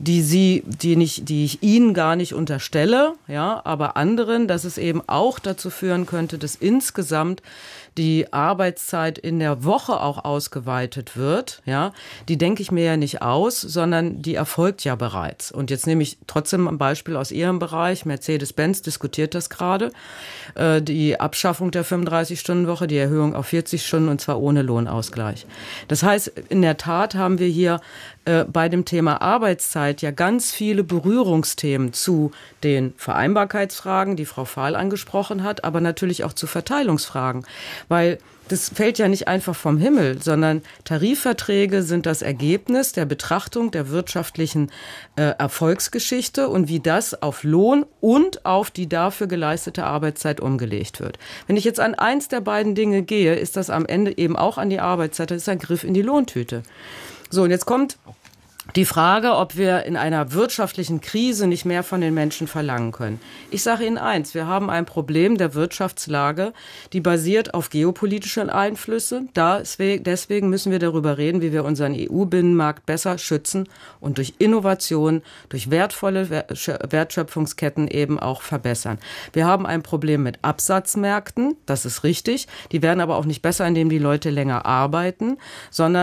die ich Ihnen gar nicht unterstelle, aber anderen, dass es eben auch dazu führen könnte, dass insgesamt die Arbeitszeit in der Woche auch ausgeweitet wird, die denke ich mir ja nicht aus, sondern die erfolgt ja bereits. Und jetzt nehme ich trotzdem ein Beispiel aus Ihrem Bereich. Mercedes-Benz diskutiert das gerade. Die Abschaffung der 35-Stunden-Woche, die Erhöhung auf 40 Stunden, und zwar ohne Lohnausgleich. Das heißt, in der Tat haben wir hier bei dem Thema Arbeitszeit ja ganz viele Berührungsthemen zu den Vereinbarkeitsfragen, die Frau Fahl angesprochen hat, aber natürlich auch zu Verteilungsfragen. Weil das fällt ja nicht einfach vom Himmel, sondern Tarifverträge sind das Ergebnis der Betrachtung der wirtschaftlichen Erfolgsgeschichte und wie das auf Lohn und auf die dafür geleistete Arbeitszeit umgelegt wird. Wenn ich jetzt an eins der beiden Dinge gehe, ist das am Ende eben auch an die Arbeitszeit, das ist ein Griff in die Lohntüte. So, und jetzt kommt die Frage, ob wir in einer wirtschaftlichen Krise nicht mehr von den Menschen verlangen können. Ich sage Ihnen eins, wir haben ein Problem der Wirtschaftslage, die basiert auf geopolitischen Einflüssen. Deswegen müssen wir darüber reden, wie wir unseren EU-Binnenmarkt besser schützen und durch Innovation, durch wertvolle Wertschöpfungsketten eben auch verbessern. Wir haben ein Problem mit Absatzmärkten, das ist richtig. Die werden aber auch nicht besser, indem die Leute länger arbeiten, sondern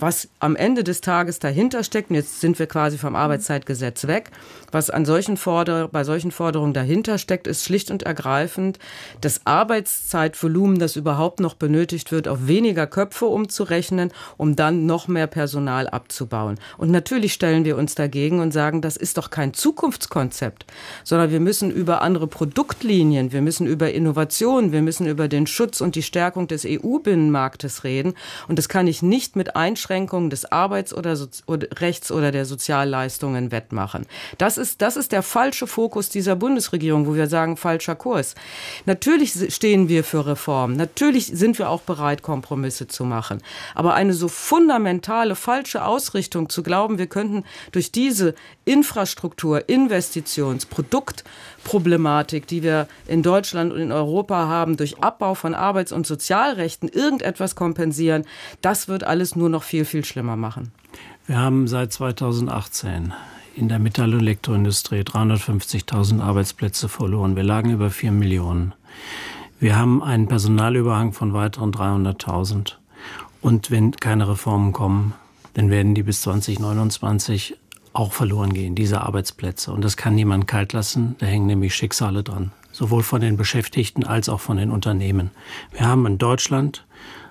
Was am Ende des Tages dahinter steckt, und jetzt sind wir quasi vom Arbeitszeitgesetz weg, was bei solchen Forderungen dahinter steckt, ist schlicht und ergreifend das Arbeitszeitvolumen, das überhaupt noch benötigt wird, auf weniger Köpfe umzurechnen, um dann noch mehr Personal abzubauen. Und natürlich stellen wir uns dagegen und sagen, das ist doch kein Zukunftskonzept, sondern wir müssen über andere Produktlinien, wir müssen über Innovation, wir müssen über den Schutz und die Stärkung des EU-Binnenmarktes reden. Und das kann ich nicht mit Einschränkungen des Arbeits- oder Rechts oder der Sozialleistungen wettmachen. Das ist der falsche Fokus dieser Bundesregierung, wo wir sagen, falscher Kurs. Natürlich stehen wir für Reformen. Natürlich sind wir auch bereit, Kompromisse zu machen. Aber eine so fundamentale falsche Ausrichtung zu glauben, wir könnten durch diese Infrastruktur, Investitions-, Produktproblematik, die wir in Deutschland und in Europa haben, durch Abbau von Arbeits- und Sozialrechten irgendetwas kompensieren, das wird alles nur noch viel, viel schlimmer machen. Wir haben seit 2018 in der Metall- und Elektroindustrie 350.000 Arbeitsplätze verloren. Wir lagen über 4 Millionen. Wir haben einen Personalüberhang von weiteren 300.000. Und wenn keine Reformen kommen, dann werden die bis 2029 auch verloren gehen, diese Arbeitsplätze. Und das kann niemand kalt lassen. Da hängen nämlich Schicksale dran. Sowohl von den Beschäftigten als auch von den Unternehmen. Wir haben in Deutschland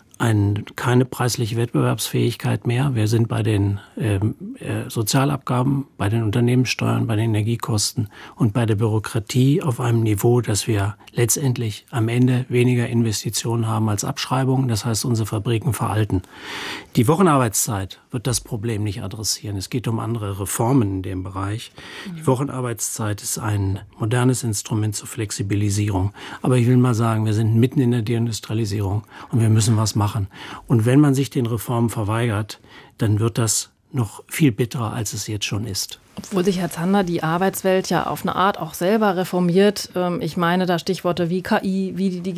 keine preisliche Wettbewerbsfähigkeit mehr. Wir sind bei den Sozialabgaben, bei den Unternehmenssteuern, bei den Energiekosten und bei der Bürokratie auf einem Niveau, dass wir letztendlich am Ende weniger Investitionen haben als Abschreibungen. Das heißt, unsere Fabriken veralten. Die Wochenarbeitszeit wird das Problem nicht adressieren. Es geht um andere Reformen in dem Bereich. Die Wochenarbeitszeit ist ein modernes Instrument zur Flexibilisierung. Aber ich will mal sagen, wir sind mitten in der Deindustrialisierung und wir müssen was machen. Und wenn man sich den Reformen verweigert, dann wird das noch viel bitterer, als es jetzt schon ist. Obwohl sich Herr Zander die Arbeitswelt ja auf eine Art auch selber reformiert. Ich meine da Stichworte wie KI, wie die